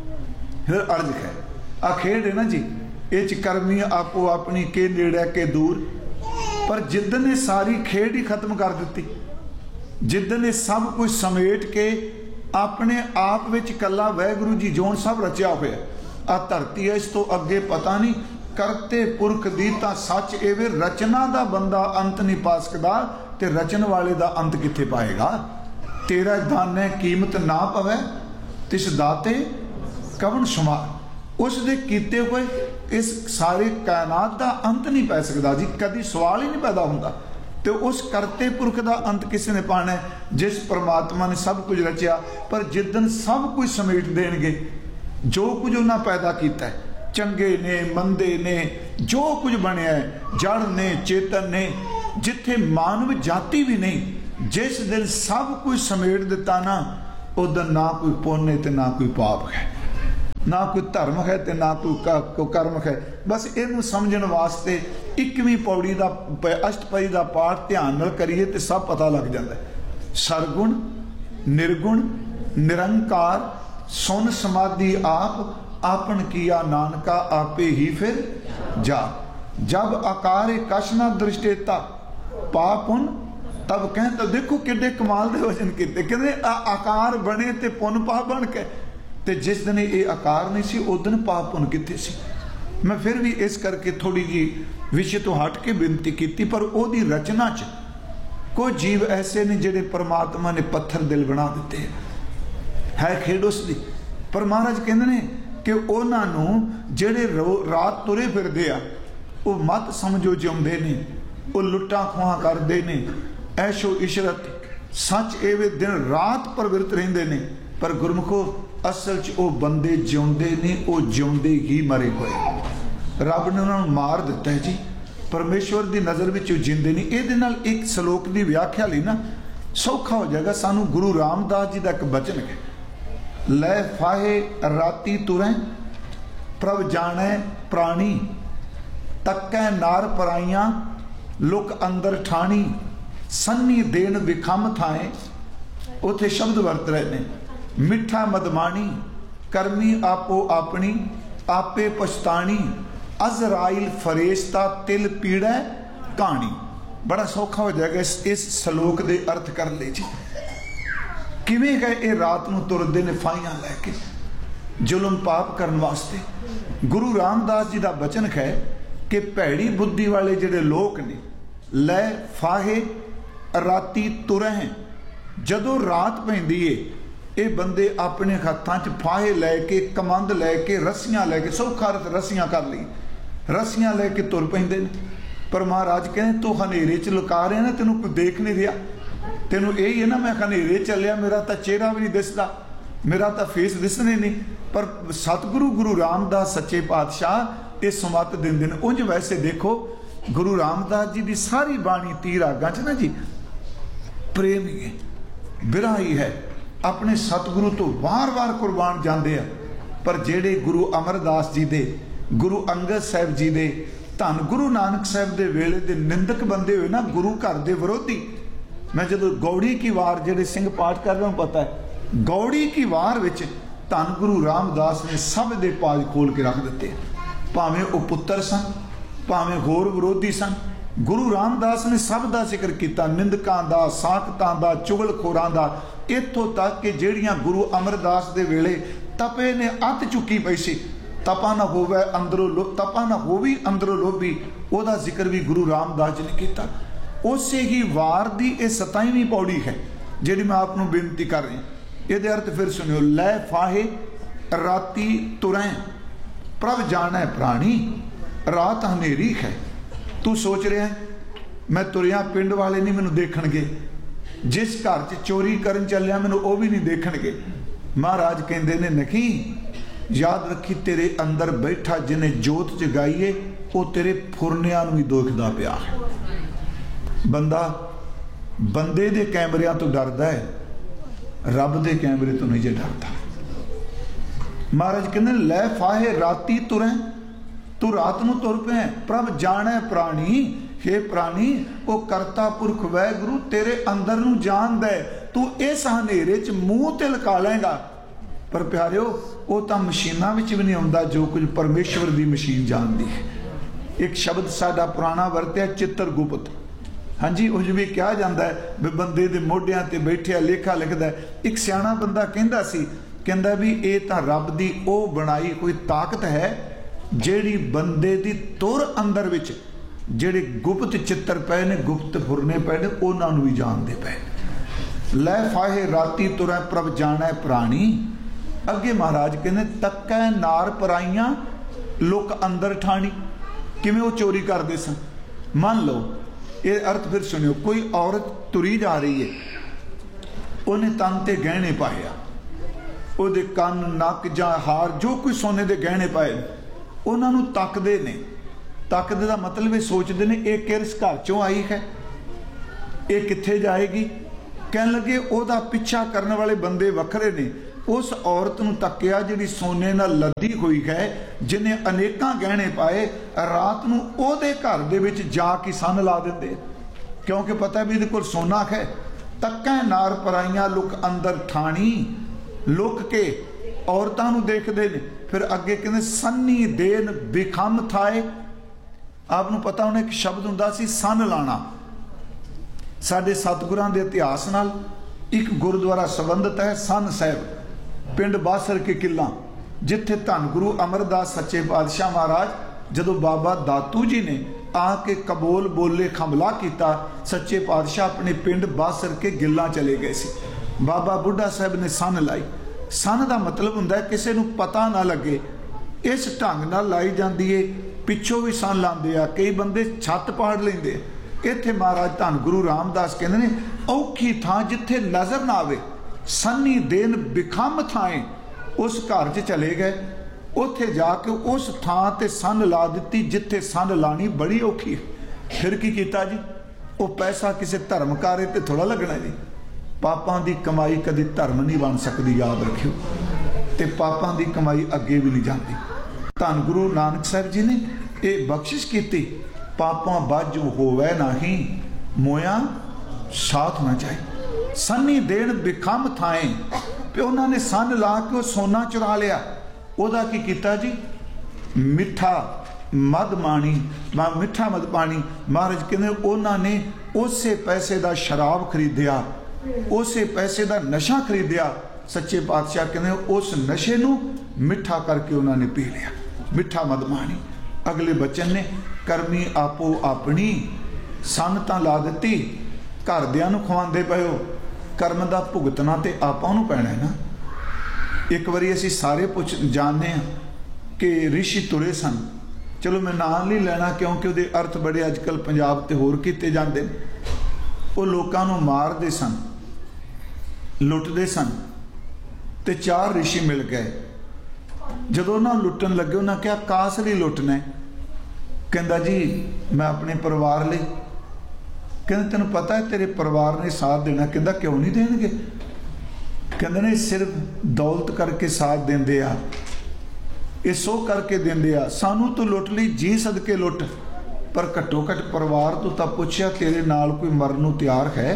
फिर अर्ज है आ खेड है ना जी, ये च करमी आपो अपनी के नेड़े के दूर, पर जिद्दन ने सारी खेड ही खत्म कर दी, जिद्दन ने सब कुछ समेट के अपने आप विच कला वाहिगुरू जी जोन सब रचिया होया। आ धरती है, इस तो अगे पता नहीं, करते पुरख दी तां सच एवे, रचना दा बंदा अंत नहीं पा सकदा ते रचन वाले दा अंत किथे पाएगा। तेरा दाने कीमत ना पवे तिस दाते कवन शुमार, उस दे कीते हुए इस सारे कायनात दा अंत नहीं पै सकदा जी, कभी सवाल ही नहीं पैदा हुंदा। तो उस करते पुरख दा अंत किसी ने पाना है, जिस परमात्मा ने सब कुछ रचिया। पर जिदन सब कुछ समेट देणगे, जो कुछ उन्हें पैदा किया है, चंगे ने मंदे ने जो कुछ बनया है, जड़ ने चेतन ने, जिथे मानव जाति भी नहीं, जिस दिन सब कुछ समेट दिता ना, उस दिन ना कोई पुण्य ते ना कोई पाप है, ना कोई धर्म है ते ना कोई को कर्म है। बस इनू समझण वास्ते इक्कीवीं पौड़ी का अष्टपदी का पाठ ध्यान नाल करिए तो सब पता लग जाता है। सरगुण निर्गुण निरंकार सुन समाधि आप, आपन किया नानका आपे ही फिर जा। जब आकार कश न दृष्टेता पापुन तब कहें, तो देखो किड्डे कमाल दे वचन किते, कहते आकार बने ते पुन पाप बन के, ते जिस दिन ये आकार नहीं सी उस दिन पाप पुन किते सी। मैं फिर भी इस करके थोड़ी जी विषय तो हट के बेनती की, पर ओदी रचना च कोई जीव ऐसे ने जिहड़े परमात्मा ने पत्थर दिल बना दिते है खेड उसदी। पर महाराज कहते ने कि उन्होंने जिहड़े रात तुरे फिरदे आ, वो मत समझो जिउंदे ने, वो लुट्टा खुआ करते ने, ऐशो इशरत सच एवे दिन रात प्रवृत्त रहिंदे ने, पर गुरमुखो असल च वो बंदे जिउंदे ने, वो जिउंदे ही मरे होए। रब ने उन्होंने मार दिता है जी, परमेश्वर की नज़र में जिंदे नहीं। ये एक सलोक की व्याख्या ली ना सौखा हो जाएगा। सानू गुरु रामदास जी का एक बचन है, लै फाहे राती तुरै प्रभ जाने प्राणी, तकै नार पराइयां लुक अंदर ठाणी, सन्नी देन विखम थाए, उथे शब्द वरत रहे ने, मिठा मदमानी करमी आपो अपनी आपे पछतानी, अजराइल फरेश्ता तिल पीड़ा कहानी। बड़ा सौखा हो जाएगा इस, इस सलोक के अर्थ कर ले जी। किवें गए ये रात नूं तुरदे ने फाइयां लैके जुल्म पाप करने वास्ते। गुरु रामदास जी का बचन है कि भैड़ी बुद्धि वाले जिहड़े लोग ने, लै फाहे राती तुरै, जदों रात पैंदी है ये बंदे अपने हत्थां च फाहे लैके कमंद लैके रस्सियां लैके, सौखा अर्थ रस्सियां कर ली, रस्सियां लैके तुर पैंदे ने। पर महाराज कहते तू हनेरे च लुका रहे ना, तेनों कोई देख नहीं रहा, तेनों यही है ना मैं हनेरे चलिया, मेरा तो चेहरा भी नहीं दिसदा, मेरा तो फेस दिसने नहीं। पर सतगुरु गुरु रामदास सच्चे पातशाह ये समत देंदे ने। उंज वैसे देखो गुरु रामदास जी की सारी बाणी तीर आगां च ना जी प्रेम ही है, बिरहा ही है, अपने सतगुरु तो वार वार कुर्बान जाते हैं। पर जेड़े गुरु अमरदास जी दे, गुरु अंगद साहब जी दे, धन गुरु नानक साहब दे वेले दे निंदक बंदे हुए ना, गुरु घर दे विरोधी। मैं जदों गौड़ी की वार जेड़े सिंह पाठ कर रहा हूँ, पता है गौड़ी की वार विच धन गुरु रामदास ने सब दे पाज खोल के रख दिते, भावें वो पुत्र सन भावें होर विरोधी सन। गुरु रामदास ने सब का जिक्र किया, निंदकां दा, साकतां दा, चुगलखोरां दा, इत्थों तक कि ਜਿਹੜੀਆਂ गुरु अमरदास दे वेले तपे ने अत चुकी पई सी, तपा ना होवे अंदरों लो तपा ना होवी अंदरों लोभी, ओदा जिक्र भी गुरु रामदास जी ने किया। उसे ही वार दी ये सताईवीं पौड़ी है जिहड़ी मैं आपनूं बेनती कर रही। ये अर्थ फिर सुनियो, लै फाहे राती तुरै प्रभ जाने प्राणी, रात हनेरी है। तू सोच रहा है मैं तुरिया पिंड वाले नहीं मैनू देखणगे, जिस घर च चोरी करन चलिया मैनू वो भी नहीं देखणगे। महाराज कहते ने नहीं, याद रखी तेरे अंदर बैठा जिन्हें जोत जगाईए वो तेरे फुरनिया भी देखदा पिया है। बंदा बंदे दे कैमरिया तो डरदा है, रब दे कैमरे तो नहीं जे डरदा। महाराज कहते लै फाहे राती तुरै, तू रात नूं तुर पे, प्रभ जाने प्राणी, हे प्राणी वो करता पुरख वाहिगुरू तेरे अंदर नूं जानदा है, तू इस हनेरे च मूँह ते लका लेगा। पर प्यारिओ वो तो मशीनां विच भी नहीं आउंदा जो कुछ परमेश्वर दी मशीन जानदी है। एक शब्द साडा पुराना वरत्या चित्रगुप्त, हाँ जी, उस भी कहा जाता है भी बंदे दे मोढियां ते बैठिया लेखा लिखदा है। एक सियाणा बंदा कहंदा सी, कहंदा भी ये तां रब दी ओ बनाई कोई ताकत है जिहड़ी बंदे दी तुर अंदर विच जिहड़े गुप्त चित्र पए ने, गुप्त फुरने पए ने, उन्हां नूं भी जानदे पए। लै फाहे राती तुरै प्रभ जाणै प्राणी। अगे महाराज कहने तकै नार पराइयां लुक अंदर ठाणी। किवें वो चोरी करदे सन। मान लो ये अर्थ फिर सुनियो, कोई औरत तुरी जा रही है, उन्हें तन ते गहने पाए आ, उहदे कन नक जां हार जो कोई सोने दे गहने पाए, उन्हां नूं तकदे ने। तकदे दा मतलब ये सोचते ने ये किस घर चों आई है, ये कित्थे जाएगी। कहन लगे ओहदा पिछा करने वाले बंदे वखरे ने। उस औरत नूं तकिया जिहड़ी सोने नाल लदी हुई है, जिन्हें अनेकां गहने पाए, रात नूं ओहदे घर दे विच जा के सन ला दिंदे, क्योंकि पता भी इहदे कोल सोना है। तकै नार पराइयां लुक अंदर ठाणी। लुक के औरतां नूं देखदे ने। फिर अगे कहंदे सन्नी देन बिखम थाए। आपनूं पता होना एक शब्द हुंदा सी सन लाना। साडे सतगुरां दे इतिहास नाल एक गुरुद्वारा संबंधित है, सन साहिब पिंड बासर के किला, जिथे धन गुरु अमरदास सच्चे पातशाह महाराज जदों बाबा दातू जी ने आके कबोल बोले हमला किया, सच्चे पातशाह अपने पिंड बासर के गिला चले गए सी। बाबा बुढ़ा साहब ने सन लाई। सन का मतलब हुंदा है किसी नूं पता ना लगे। इस ढंग नाल लाई जाती है, पिछों भी सन लाते आ, कई बंदे छत पाड़ लेंदे। इत्थे महाराज धन गुरु रामदास कहते ने औखी थां जिथे नजर ना आवे, सन्नी देन बिखम थाएं, उस घर च चले गए। उत्थे जाके उस थां ते सन ला दिती जिथे सन लानी बड़ी औखी है। फिर की कीता जी, वो पैसा किसी धर्म कार्य ते थोड़ा लगना जी। पापां दी कमाई कदी धर्म नहीं बन सकती, याद रखियो। ते पापां दी कमाई अगे भी नहीं जाती। धन गुरु नानक साहब जी ने ये बख्शिश की, पापां बाजू होवे नाही, मोया साथ ना जाए। सन्नी देन बिखम थाएं, पे उन्होंने सन ला के वो सोना चुरा लिया। ओदा की कीता जी, मिठा मद माणी, मिठा मद पानी। महाराज कहते उन्होंने उसे पैसे का शराब खरीदिया, उसे पैसे का नशा खरीदिया। सच्चे पातशाह कहते उस नशे नूं मिठा करके उन्होंने पी लिया, मिठा मद माणी। अगले बचन ने करमी आपो अपनी, सन तां ला दिती, घरदियां नूं खवांदे पए हो, कर्म का भुगतना तो आपां नूं पैना है ना। एक बारी असीं सारे पुछ जानते हैं कि ऋषि तुरे सन। चलो मैं नाम नहीं लेना क्योंकि उहदे अर्थ बड़े अजकल पंजाब ते होर कीते जांदे ने। वो लोकां नूं मारदे सन, लुटदे सन, ते चार ऋषि मिल गए। जदों उन्हां लुटन लगे उन्हां कहा कास लई लुटना है? कहंदा जी मैं अपने परिवार लई। कहते तेन पता है तेरे परिवार ने साथ देना? कहता क्यों नहीं देंगे? कहते ने सिर्फ दौलत करके साथ देंदे आ, ये सो करके देंदे आ, सानू तो लुट ली जी सदके लुट, पर घट्टो घट परिवार तो तां पुछया तेरे नाल कोई मरन नूं तैयार है?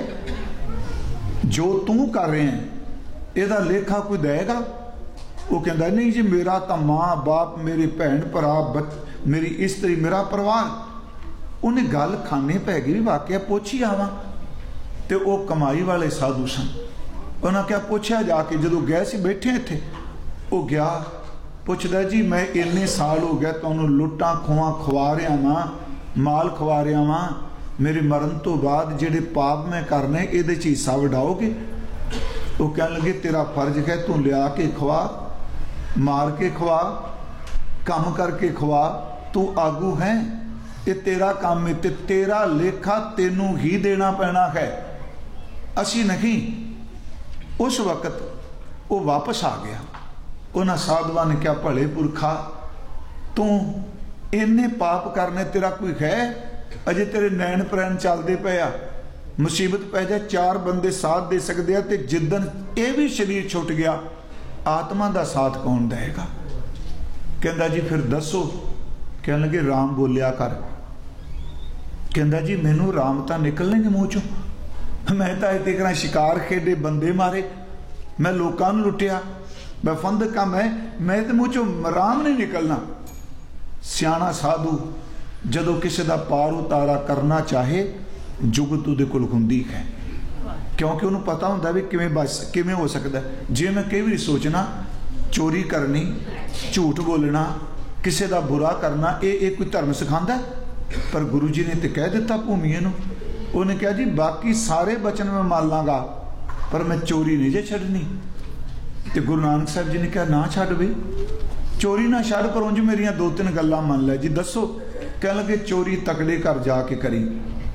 जो तू कर रहे हैं ਇਹਦਾ लेखा कोई देगा? वो कहता नहीं जी मेरा तो माँ बाप, मेरे भैन भरा, मेरी इस्त्री, मेरा परिवार। उन्हें गल खाने पै गई भी वाकया पुछ ही आवा। तो वो कमाई वाले साधु सन। उन्हें क्या पूछा जाके जदों गए सी बैठे इत्थे, वो गया पुछदा जी मैं इन्ने साल हो गया तुहानूं लुट्टां खुआ खुआ रहा वां, माल खुआ रहा वां, मेरे मरण तो बाद जिहड़े पाप मैं करने इहदे च हिस्सा वडाओगे? वो कह लगे तेरा फर्ज है तू लिया के खुआ, मार के खुआ, काम करके खुआ, तू आगू है, ये तेरा काम है, ते तेरा लेखा तेनू ही देना पैना है, असी नहीं। उस वक्त वो वापस आ गया। उन्हें साधुआ ने क्या भले पुरखा तू इन्ने पाप करने तेरा कोई है? अजे तेरे नैन प्रैन चलते पे आ, मुसीबत पै जाए चार बंदे साथ दे सकते हैं, तो जिदन ये भी शरीर छुट गया आत्मा का साथ कौन देगा? कहता जी फिर दसो। कह लगे राम बोलिया कर, कहता जी मैनू राम तो निकलने मूँह चों, मैं तो इतने करा शिकार खेडे, बंदे मारे, मैं लोगों को लुटिया, मैं फंद काम है, मैं तो मूँह चों राम नहीं निकलना। सियाणा साधु जदों किसी का पार उतारा करना चाहे जुगत उहदे कोल हुंदी है, क्योंकि उन्होंने पता होंदा भी किवें बस किवें हो सकता है। जे मैं कई बार सोचना चोरी करनी, झूठ बोलना, किसी का बुरा करना, ये ये कोई धर्म सिखांदा है? पर गुरु जी ने तो कह दिता भूमिए नूं, उन्हें कहा जी बाकी सारे बचन मैं मान लाँगा पर मैं चोरी नहीं जे छड्डनी। तो गुरु नानक साहब जी ने कहा ना छड्ड बई, चोरी ना छड्ड, पर उंज मेरियां दो तीन गल्लां मान लै जी। दसो? कह लगे चोरी तकड़े घर जाके करी।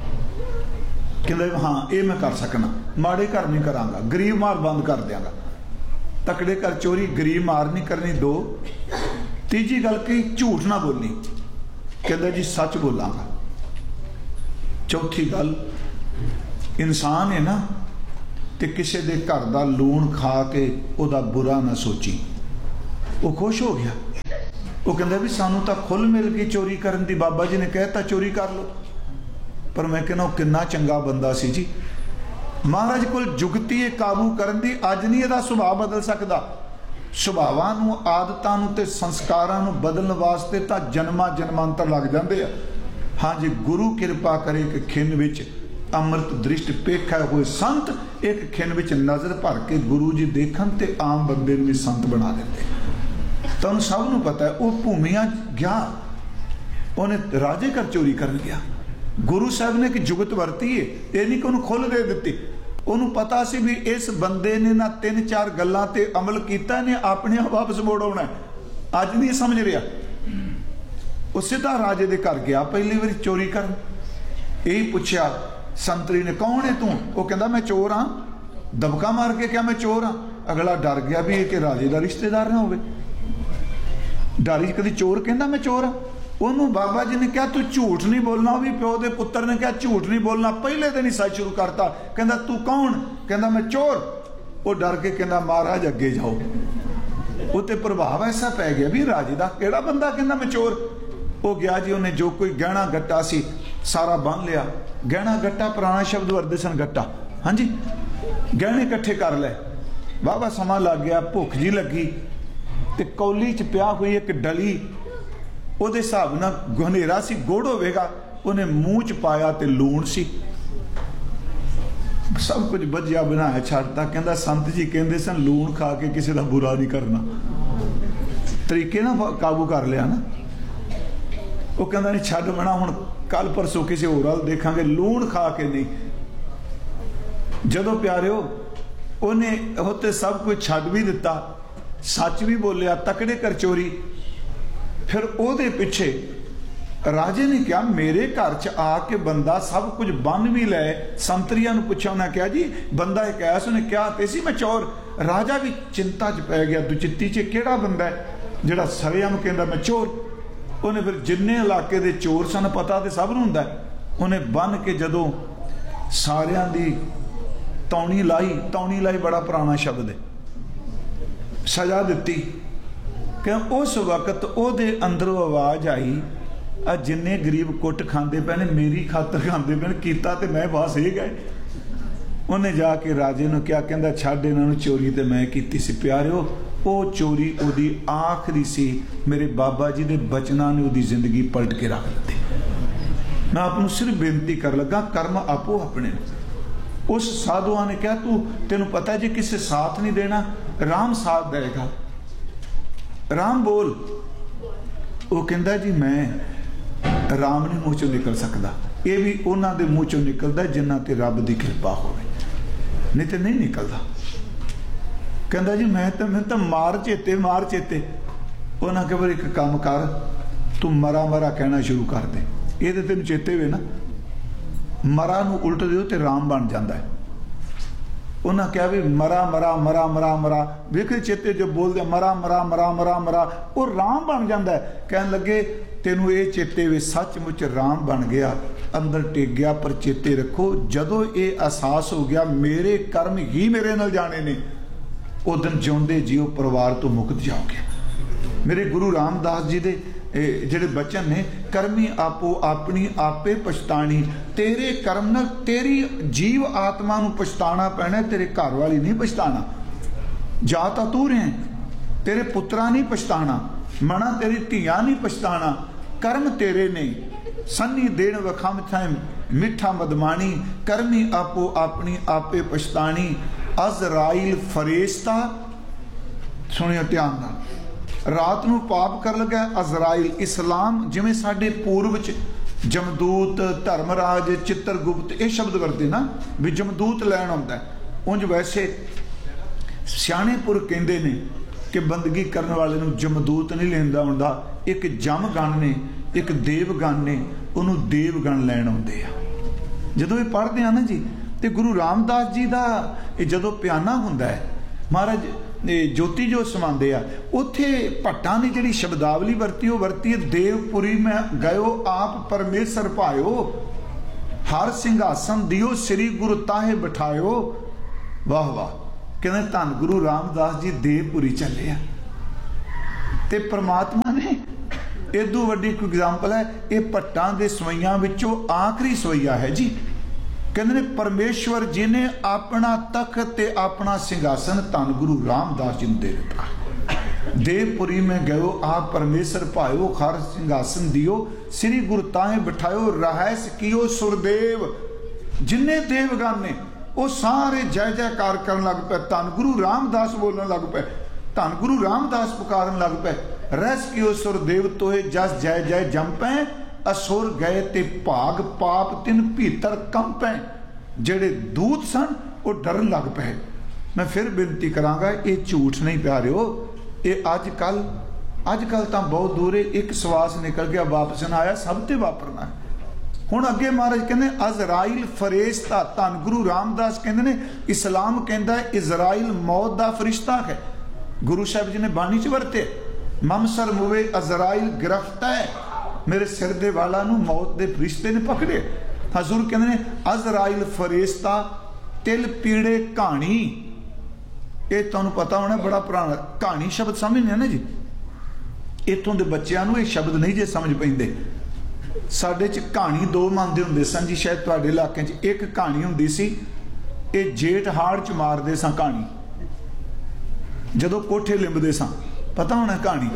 कहते हाँ ये मैं कर सकना, माड़े घर नहीं करांगा, गरीब मार बंद कर देंगा। तकड़े घर चोरी, गरीब मार नहीं करनी। दो, तीजी गल कही झूठ ना बोली, कहता जी सच बोलांगा। चौथी गल इंसान है ना, तो किसी के घर का लूण खा के उहदा बुरा ना सोची। वो खुश हो गया, वो कहता भी सानू तो खुल मिल गई चोरी करन दी, बाबा जी ने कहता चोरी कर लो। पर मैं कहना कितना चंगा बंदा सी जी, महाराज कोल जुगती है काबू करन दी। अज नहीं इहदा सुभाव बदल सकता, सुभावां नूं आदतां नूं ते संस्कारां नूं बदलण वास्ते तां जन्मां जन्मांतर लग जांदे आ। हाँ जी गुरु किरपा करे कि खिन विच अमृत दृष्ट पेखा हुए संत एक खिन विच नज़र भर के गुरु जी देखन ते आम बंदे नूं भी संत बना देंदे। तुहानूं सब नूं पता है वह भूमिया गया, उन्हें राजे घर चोरी करन गया। गुरु साहब ने कि जुगत वरती है, ये नहीं कि उन्होंने खुल दे दी। उन्होंने पता सी भी इस बंदे ने ना तीन चार गल्लां ते अमल किया ने अपने आप वापस मोड़ आना है। अज नहीं समझ रहा, वो सीधा राजे दे घर गया पहली बार चोरी कर। यही पूछया संतरी ने कौन है तू? वो कहता मैं चोर हाँ। दबका मार के क्या मैं चोर हाँ? अगला डर गया भी कि राजे का रिश्तेदार ना हो, डर कभी चोर कहता मैं चोर हाँ। उन्होंने बाबा जी ने कहा तू झूठ नहीं बोलना, भी प्यो के पुत्र ने कहा झूठ नहीं बोलना, पहले दिन ही सच शुरू करता। कहता तू कौन? कहता मैं चोर। वो डर के कहता महाराज अगे जाओ। उत्ते प्रभाव ऐसा पै गया भी राजे का केड़ा बंदा कहता मैं चोर। वो गया जी, उन्हें जो कोई गहना गट्टा सी सारा बन लिया। गहना गट्टा पुराना शब्द वरदे सन, गट्टा हाँ जी, गहने इकट्ठे कर ले। बाबा समा लग गया, भुख जी लगी, तो कौली च पिया हुई एक डली, ਉਹਦੇ ਹਿਸਾਬ ਨਾਲ ਗੁਹਨੇਰਾ ਸੀ, ਗੁੜ ਹੋਵੇਗਾ, ਉਹਨੇ ਮੂੰਹ ਚ ਪਾਇਆ ਤੇ ਲੂਣ ਸੀ। ਸਭ ਕੁਝ ਵਧੀਆ ਬਣਾਇਆ ਛੱਡਤਾ। ਕਹਿੰਦਾ ਸੰਤ ਜੀ ਕਹਿੰਦੇ ਸਨ ਲੂਣ ਖਾ ਕੇ ਕਿਸੇ ਦਾ ਬੁਰਾ ਨਹੀਂ ਕਰਨਾ, ਤਰੀਕੇ ਨਾਲ ਕਾਬੂ ਕਰ ਲਿਆ ਨਾ। ਉਹ ਕਹਿੰਦਾ ਨਹੀਂ ਛੱਡ ਬਣਾ, ਹੁਣ ਕੱਲ ਪਰਸੋਂ ਕਿਸੇ ਹੋਰ ਵੱਲ ਦੇਖਾਂਗੇ, ਲੂਣ ਖਾ ਕੇ ਨਹੀਂ। ਜਦੋਂ ਪਿਆਰਿਓ ਉਹਨੇ ਉਹ ਤੇ ਸਭ ਕੁਝ ਛੱਡ ਵੀ ਦਿੱਤਾ, ਸੱਚ ਵੀ ਬੋਲਿਆ, ਤਕੜੇ ਕਰ ਚੋਰੀ। फिर ਉਹਦੇ ਪਿੱਛੇ राजे ने कहा मेरे घर च आके बंदा सब कुछ बन भी लै। संतरिया पूछा, उन्हें कहा जी बंदा एक ऐसा, उन्हें क्या ते सी मैं चोर। राजा भी चिंता च पै गया, दुचित्ती च केड़ा बंदा है जिहड़ा सरेआम कहंदा मैं चोर। उन्हें फिर जिन्ने इलाके दे चोर सन, पता तो सब नूं हुंदा, उन्हें बन के जदों सारियां दी तौणी लाई, तौणी लाई बड़ा पुराना शब्द है, सजा दिती। कि उस वक्त ਉਹਦੇ अंदरों आवाज़ आई, आ जिन्ने गरीब कुट खाते पे ने मेरी खातर खाते पे, किया तो मैं बस ये गए। उन्हें जाके राजे ने क्या कहता छड्ड इन्हां नूं, चोरी तो मैं की सी। प्यारिओ वो चोरी उहदी आखिरी सी, मेरे बाबा जी के बचनां ने उहदी जिंदगी पलट के रख दी। मैं आपनूं सिर्फ बेनती कर लगा, कर्म आपो अपने। उस साधुआ ने कहा तू तेनों पता जी किसे साथ नहीं देना, राम साथ देगा, राम बोल। वो कहता जी मैं राम नहीं मूँह चों निकल सकता, ये भी उन्होंने दे मूँह चों निकलता जिन्हां ते रब की कृपा होवे, नहीं तो नहीं निकलता। कहता जी मैं तो मैं तो मार चेते मार चेते। उन्हें कहा एक काम कर, तू मरा मरा कहना शुरू कर दे, ये तो तेन चेते वे ना, मरा नूं उल्ट दिओ तो राम बन जाता है। उन्हें कहा भी मरा मरा मरा मरा मरा, वेख चेते जो बोलते मरा मरा मरा मरा मरा, वो राम बन जाता है। कह लगे तेनों ये चेते वे सचमुच राम बन गया, अंदर टिक गया। पर चेते रखो जदों ये एहसास हो गया मेरे कर्म ही मेरे नाल जाने ने, उस दिन जिउंदे जीओ परिवार तो मुक्त जाओगे। मेरे गुरु रामदास जी दे ਜਿਹੜੇ बचन ने, करमी आपो अपनी आपे पछतानी, तेरे कर्म नाल तेरी जीव आत्मा नूं पछताना पैना, तेरे घर वाली नहीं पछताना। जा तां तू रहे, तेरे पुत्रा नहीं पछताना, मना तेरी धियां नहीं पछताना, कर्म तेरे ने, सन्नी देण वखम थाए मिठा मदमानी, करमी आपो अपनी आपे पछतानी, अजराइल फरेश्ता। सुनियो ध्यान नाल, रात नूं पाप कर लगा अजराइल। इस्लाम जिवें साडे पूर्व च जमदूत, धर्मराज, चित्रगुप्त ये शब्द वरते ना भी जमदूत लैण आउंदा है, उंज वैसे सियाणेपुर कहंदे ने कि बंदगी करने वाले नूं जमदूत नहीं लैंदा आउंदा, एक जमगण ने, एक देवगण ने, उन्होंने देवगण लैण आउंदे आ। जदों ये पढ़दे आ ना जी, तो गुरु रामदास जी का जदों प्याना हुंदा है, महाराज ज्योति जो समांदे आ, उत्थे भट्टां ने जिहड़ी शब्दावली वरती वो वरती है, देवपुरी में गयो आप परमेश्वर पायो, हर सिंघासन दियो श्री गुरु ताहे बिठायो। वाह वाह, कहते धन गुरु रामदास जी देवपुरी चले आ, ते परमात्मा ने इदू वड्डी कोई एग्जाम्पल है, ये भट्टां दे सवैयां विचों आखिरी सवैया है जी। कहते ने परमेश्वर जी ने अपना तख्त ते अपना सिंघासन धन गुरु रामदास जी ने दे दिता। देवपुरी में गयो आप परमेश्वर पायो, हर सिंघासन दियो श्री गुरु ताहे बिठायो, रहस कियो सुरदेव। जिन्ने देवगण ने वो सारे जय जयकार करन लग पे, धन गुरु रामदास बोलन लग पे, धन गुरु रामदास पुकारन लग पे, रहस कियो सुरदेव तोहे जस जय जय जंपै, असुर गए ते भाग पाप तिन भीतर कंपै। जेड़े दूत सन वो डरन लग पे। मैं फिर बेनती करांगा, ये झूठ नहीं प्यारिओ, ये अज कल अज कल तो बहुत दूर एक सवास निकल गया वापस ना आया, सब ते वापरना है। हुण अगे महाराज कहंदे अजराइल फरेश्ता, धन गुरु रामदास कहंदे ने, इस्लाम कहंदा है इजराइल मौत दा फरिश्ता है। गुरु साहब जी ने बाणी च वरते, ममसर मुवे अजराइल गिरफ्त है, मेरे सिर दे वाला नूं मौत दे फरिश्ते ने पकड़े। हजूर कहंदे ने अजराइल फरेश्ता तिल पीड़े कहानी। ये तुहानूं पता होना, बड़ा पुराना कहानी शब्द समझने ना जी, इत्थों दे बच्चों नूं ये शब्द नहीं जे समझ पैंदे। साडे च कहानी दो मनदे हुंदे सन जी, शायद तुहाडे इलाके च एक कहानी हुंदी सी, ये जेठ हाड़ च मारदे सां कहानी, जदों कोठे लिंबदे सां, पता होना कहानी,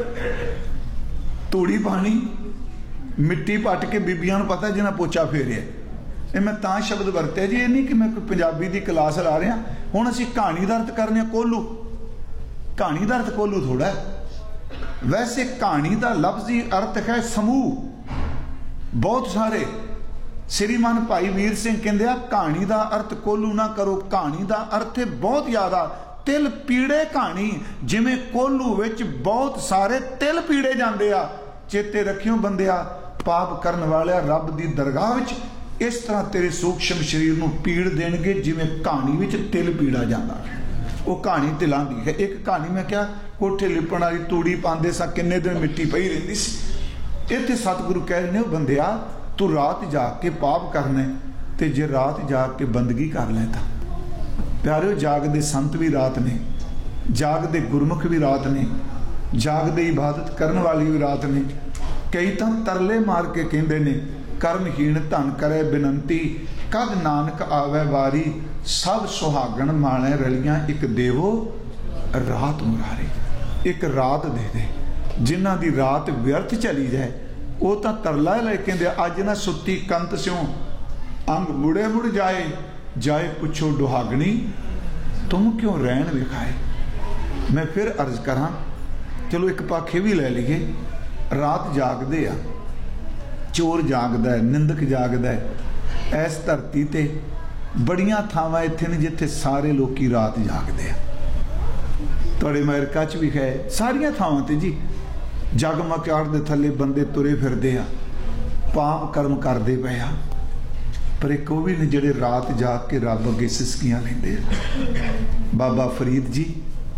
तूड़ी पानी मिट्टी पट के बीबियां नूं पता जिन्हां पोचा फेरिया। ये मैं तां शब्द वरत्या जी, ये नहीं कि मैं कोई पंजाबी की क्लास ला रहा। हुण असीं कहानी दा अर्थ करने कोलू, कहानी दा अर्थ कोलू थोड़ा है। वैसे कहानी का लफ्जी अर्थ है समूह, बहुत सारे। श्रीमान भाई वीर सिंह कहंदे आ कहानी का अर्थ कोलू ना करो, कहानी का अर्थ है बहुत ज्यादा तिल पीड़े कहानी, जिमें कोलू विच बहुत सारे तिल पीड़े जांदे आ। चेते रखियो बंदिया, पाप करने वाले रब की दरगाह विच इस तरह तेरे सूक्ष्म शरीर नूं पीड़ देणगे जिवें कहानी विच तिल पीड़ा जांदा है। वो कहानी तिलां दी है। एक कहानी मैं क्या, कोठे लिपण वाली तूड़ी पांदे सा, किन्ने दिन मिट्टी पई रहिंदी सी। इत्थे सतगुरु कह रहे ने, बंदिया तू रात जाग के पाप करना, ते जे रात जाग के बंदगी कर लै तां। प्यारे जागदे संत भी रात ने, जागदे गुरमुख भी रात ने, जागदे इबादत करने वाली भी रात ने। कई तो तरले मार के कहते ने, कर्महीन धन करे बिनंती, कद नानक आवे वारी, सब सुहागण माणे रलियां, एक देवो रात मुरारी। एक रात दे दे, जिन्हां दी रात व्यर्थ चली जाए, वो तो तरला ले कहते, अज ना सुती कंत स्यों अंग मुड़े मुड़ जाए, जाए पुछो दुहागणी तुम क्यों रैन विखाए। मैं फिर अर्ज करा, चलो एक पाखे भी ले लीए, रात जागदे आ, चोर जागदा है, निंदक जागदा है। इस धरती ते बड़ियां थावां इत्थे ने जिथे सारे लोकी रात जागदे आ। तुहाडे अमेरिका च भी है, सारियां थावां ते जी जगमगाट दे थल्ले बंदे तुरे फिरदे आ, पाप कर्म करदे पए आ। पर एक वो भी ने जिहड़े रात जाग के रब अगे सिसकियां लैंदे आ। बाबा फरीद जी,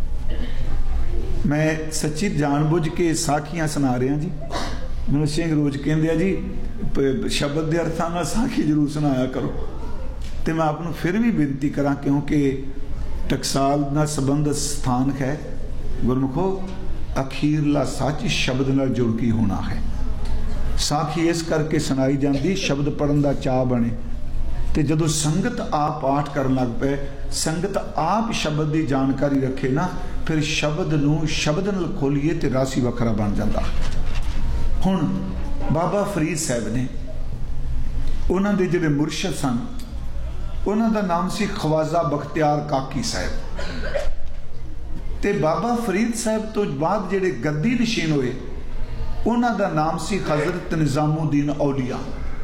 मैं सच्ची जानबूझ के साखियां सुना रहा जी। ਮੈਨੂੰ ਸਿੰਘ ਰੋਜ਼ ਕਹਿੰਦੇ ਆ ਜੀ शब्द के अर्थां नाल साखी जरूर सुनाया करो। तो मैं आपको फिर भी बेनती करा, क्योंकि टकसाल नाल संबंधित स्थान है, गुरमुखो अखीरला सच शब्द नाल जुड़ के होना है। ਸਾਖੀ ਇਸ ਕਰਕੇ ਸੁਣਾਈ ਜਾਂਦੀ ਸ਼ਬਦ ਪੜਨ ਦਾ ਚਾਅ ਬਣੇ। ਤੇ ਜਦੋਂ ਸੰਗਤ ਆਪ ਪਾਠ ਕਰਨ ਲੱਗ ਪਏ, ਸੰਗਤ ਆਪ ਸ਼ਬਦ ਦੀ ਜਾਣਕਾਰੀ ਰੱਖੇ ਨਾ, ਫਿਰ ਸ਼ਬਦ ਨੂੰ ਸ਼ਬਦ ਨਾਲ ਖੋਲੀਏ ਤੇ ਰਾਸੀ ਵੱਖਰਾ ਬਣ ਜਾਂਦਾ। ਹੁਣ ਬਾਬਾ ਫਰੀਦ ਸਾਹਿਬ ਨੇ, ਉਹਨਾਂ ਦੇ ਜਿਹੜੇ ਮੁਰਸ਼ਦ ਸਨ, ਉਹਨਾਂ ਦਾ ਨਾਮ ਸੀ ਖਵਾਜਾ ਬਖਤਿਆਰ ਕਾਕੀ ਸਾਹਿਬ। ਤੇ ਬਾਬਾ ਫਰੀਦ ਸਾਹਿਬ ਤੋਂ ਬਾਅਦ ਜਿਹੜੇ ਗੱਦੀ ਨਸ਼ੀਨ ਹੋਏ, ਉਹਨਾਂ ਦਾ ਨਾਮ ਸੀ ਹਜ਼ਰਤ ਨਿਜ਼ਾਮੁਦੀਨ ਔਲੀਆ।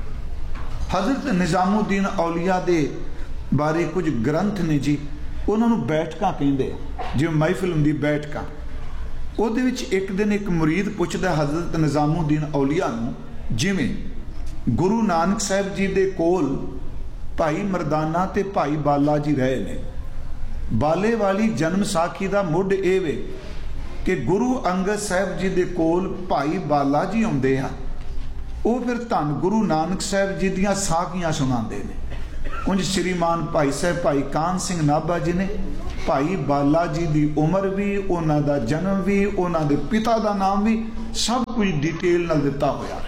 ਹਜ਼ਰਤ ਨਿਜ਼ਾਮੁਦੀਨ ਔਲੀਆ ਦੇ ਬਾਰੇ ਕੁਝ ਗ੍ਰੰਥ ਨੇ ਜੀ, ਉਹਨਾਂ ਨੂੰ ਬੈਠਕਾਂ ਕਹਿੰਦੇ, ਜਿਵੇਂ ਮਹਿਫਿਲ ਹੁੰਦੀ ਬੈਠਕਾਂ। ਉਹਦੇ ਵਿੱਚ ਇੱਕ ਦਿਨ ਇੱਕ ਮੁਰੀਦ ਪੁੱਛਦਾ ਹਜ਼ਰਤ ਨਿਜ਼ਾਮੁਦੀਨ ਔਲੀਆ ਨੂੰ, ਜਿਵੇਂ ਗੁਰੂ ਨਾਨਕ ਸਾਹਿਬ ਜੀ ਦੇ ਕੋਲ ਭਾਈ ਮਰਦਾਨਾ ਤੇ ਭਾਈ ਬਾਲਾ ਜੀ ਰਹੇ ਨੇ। ਬਾਲੇ ਵਾਲੀ ਜਨਮ ਸਾਖੀ ਦਾ ਮੁੱਢ ਇਹ ਵੇ ਕਿ ਗੁਰੂ ਅੰਗਦ ਸਾਹਿਬ ਜੀ ਦੇ ਕੋਲ ਭਾਈ ਬਾਲਾ ਜੀ ਆਉਂਦੇ ਆ, ਉਹ ਫਿਰ ਧੰਨ ਗੁਰੂ ਨਾਨਕ ਸਾਹਿਬ ਜੀ ਦੀਆਂ ਸਾਖੀਆਂ ਸੁਣਾਉਂਦੇ ਨੇ। ਕੁਝ ਸ਼੍ਰੀਮਾਨ ਭਾਈ ਸਾਹਿਬ ਭਾਈ ਕਾਨ ਸਿੰਘ ਨਾਭਾ ਜੀ ਨੇ ਭਾਈ ਬਾਲਾ ਜੀ ਦੀ ਉਮਰ ਵੀ, ਉਹਨਾਂ ਦਾ ਜਨਮ ਵੀ, ਉਹਨਾਂ ਦੇ ਪਿਤਾ ਦਾ ਨਾਮ ਵੀ, ਸਭ ਕੁਝ ਡਿਟੇਲ ਨਾਲ ਦਿੱਤਾ ਹੋਇਆ।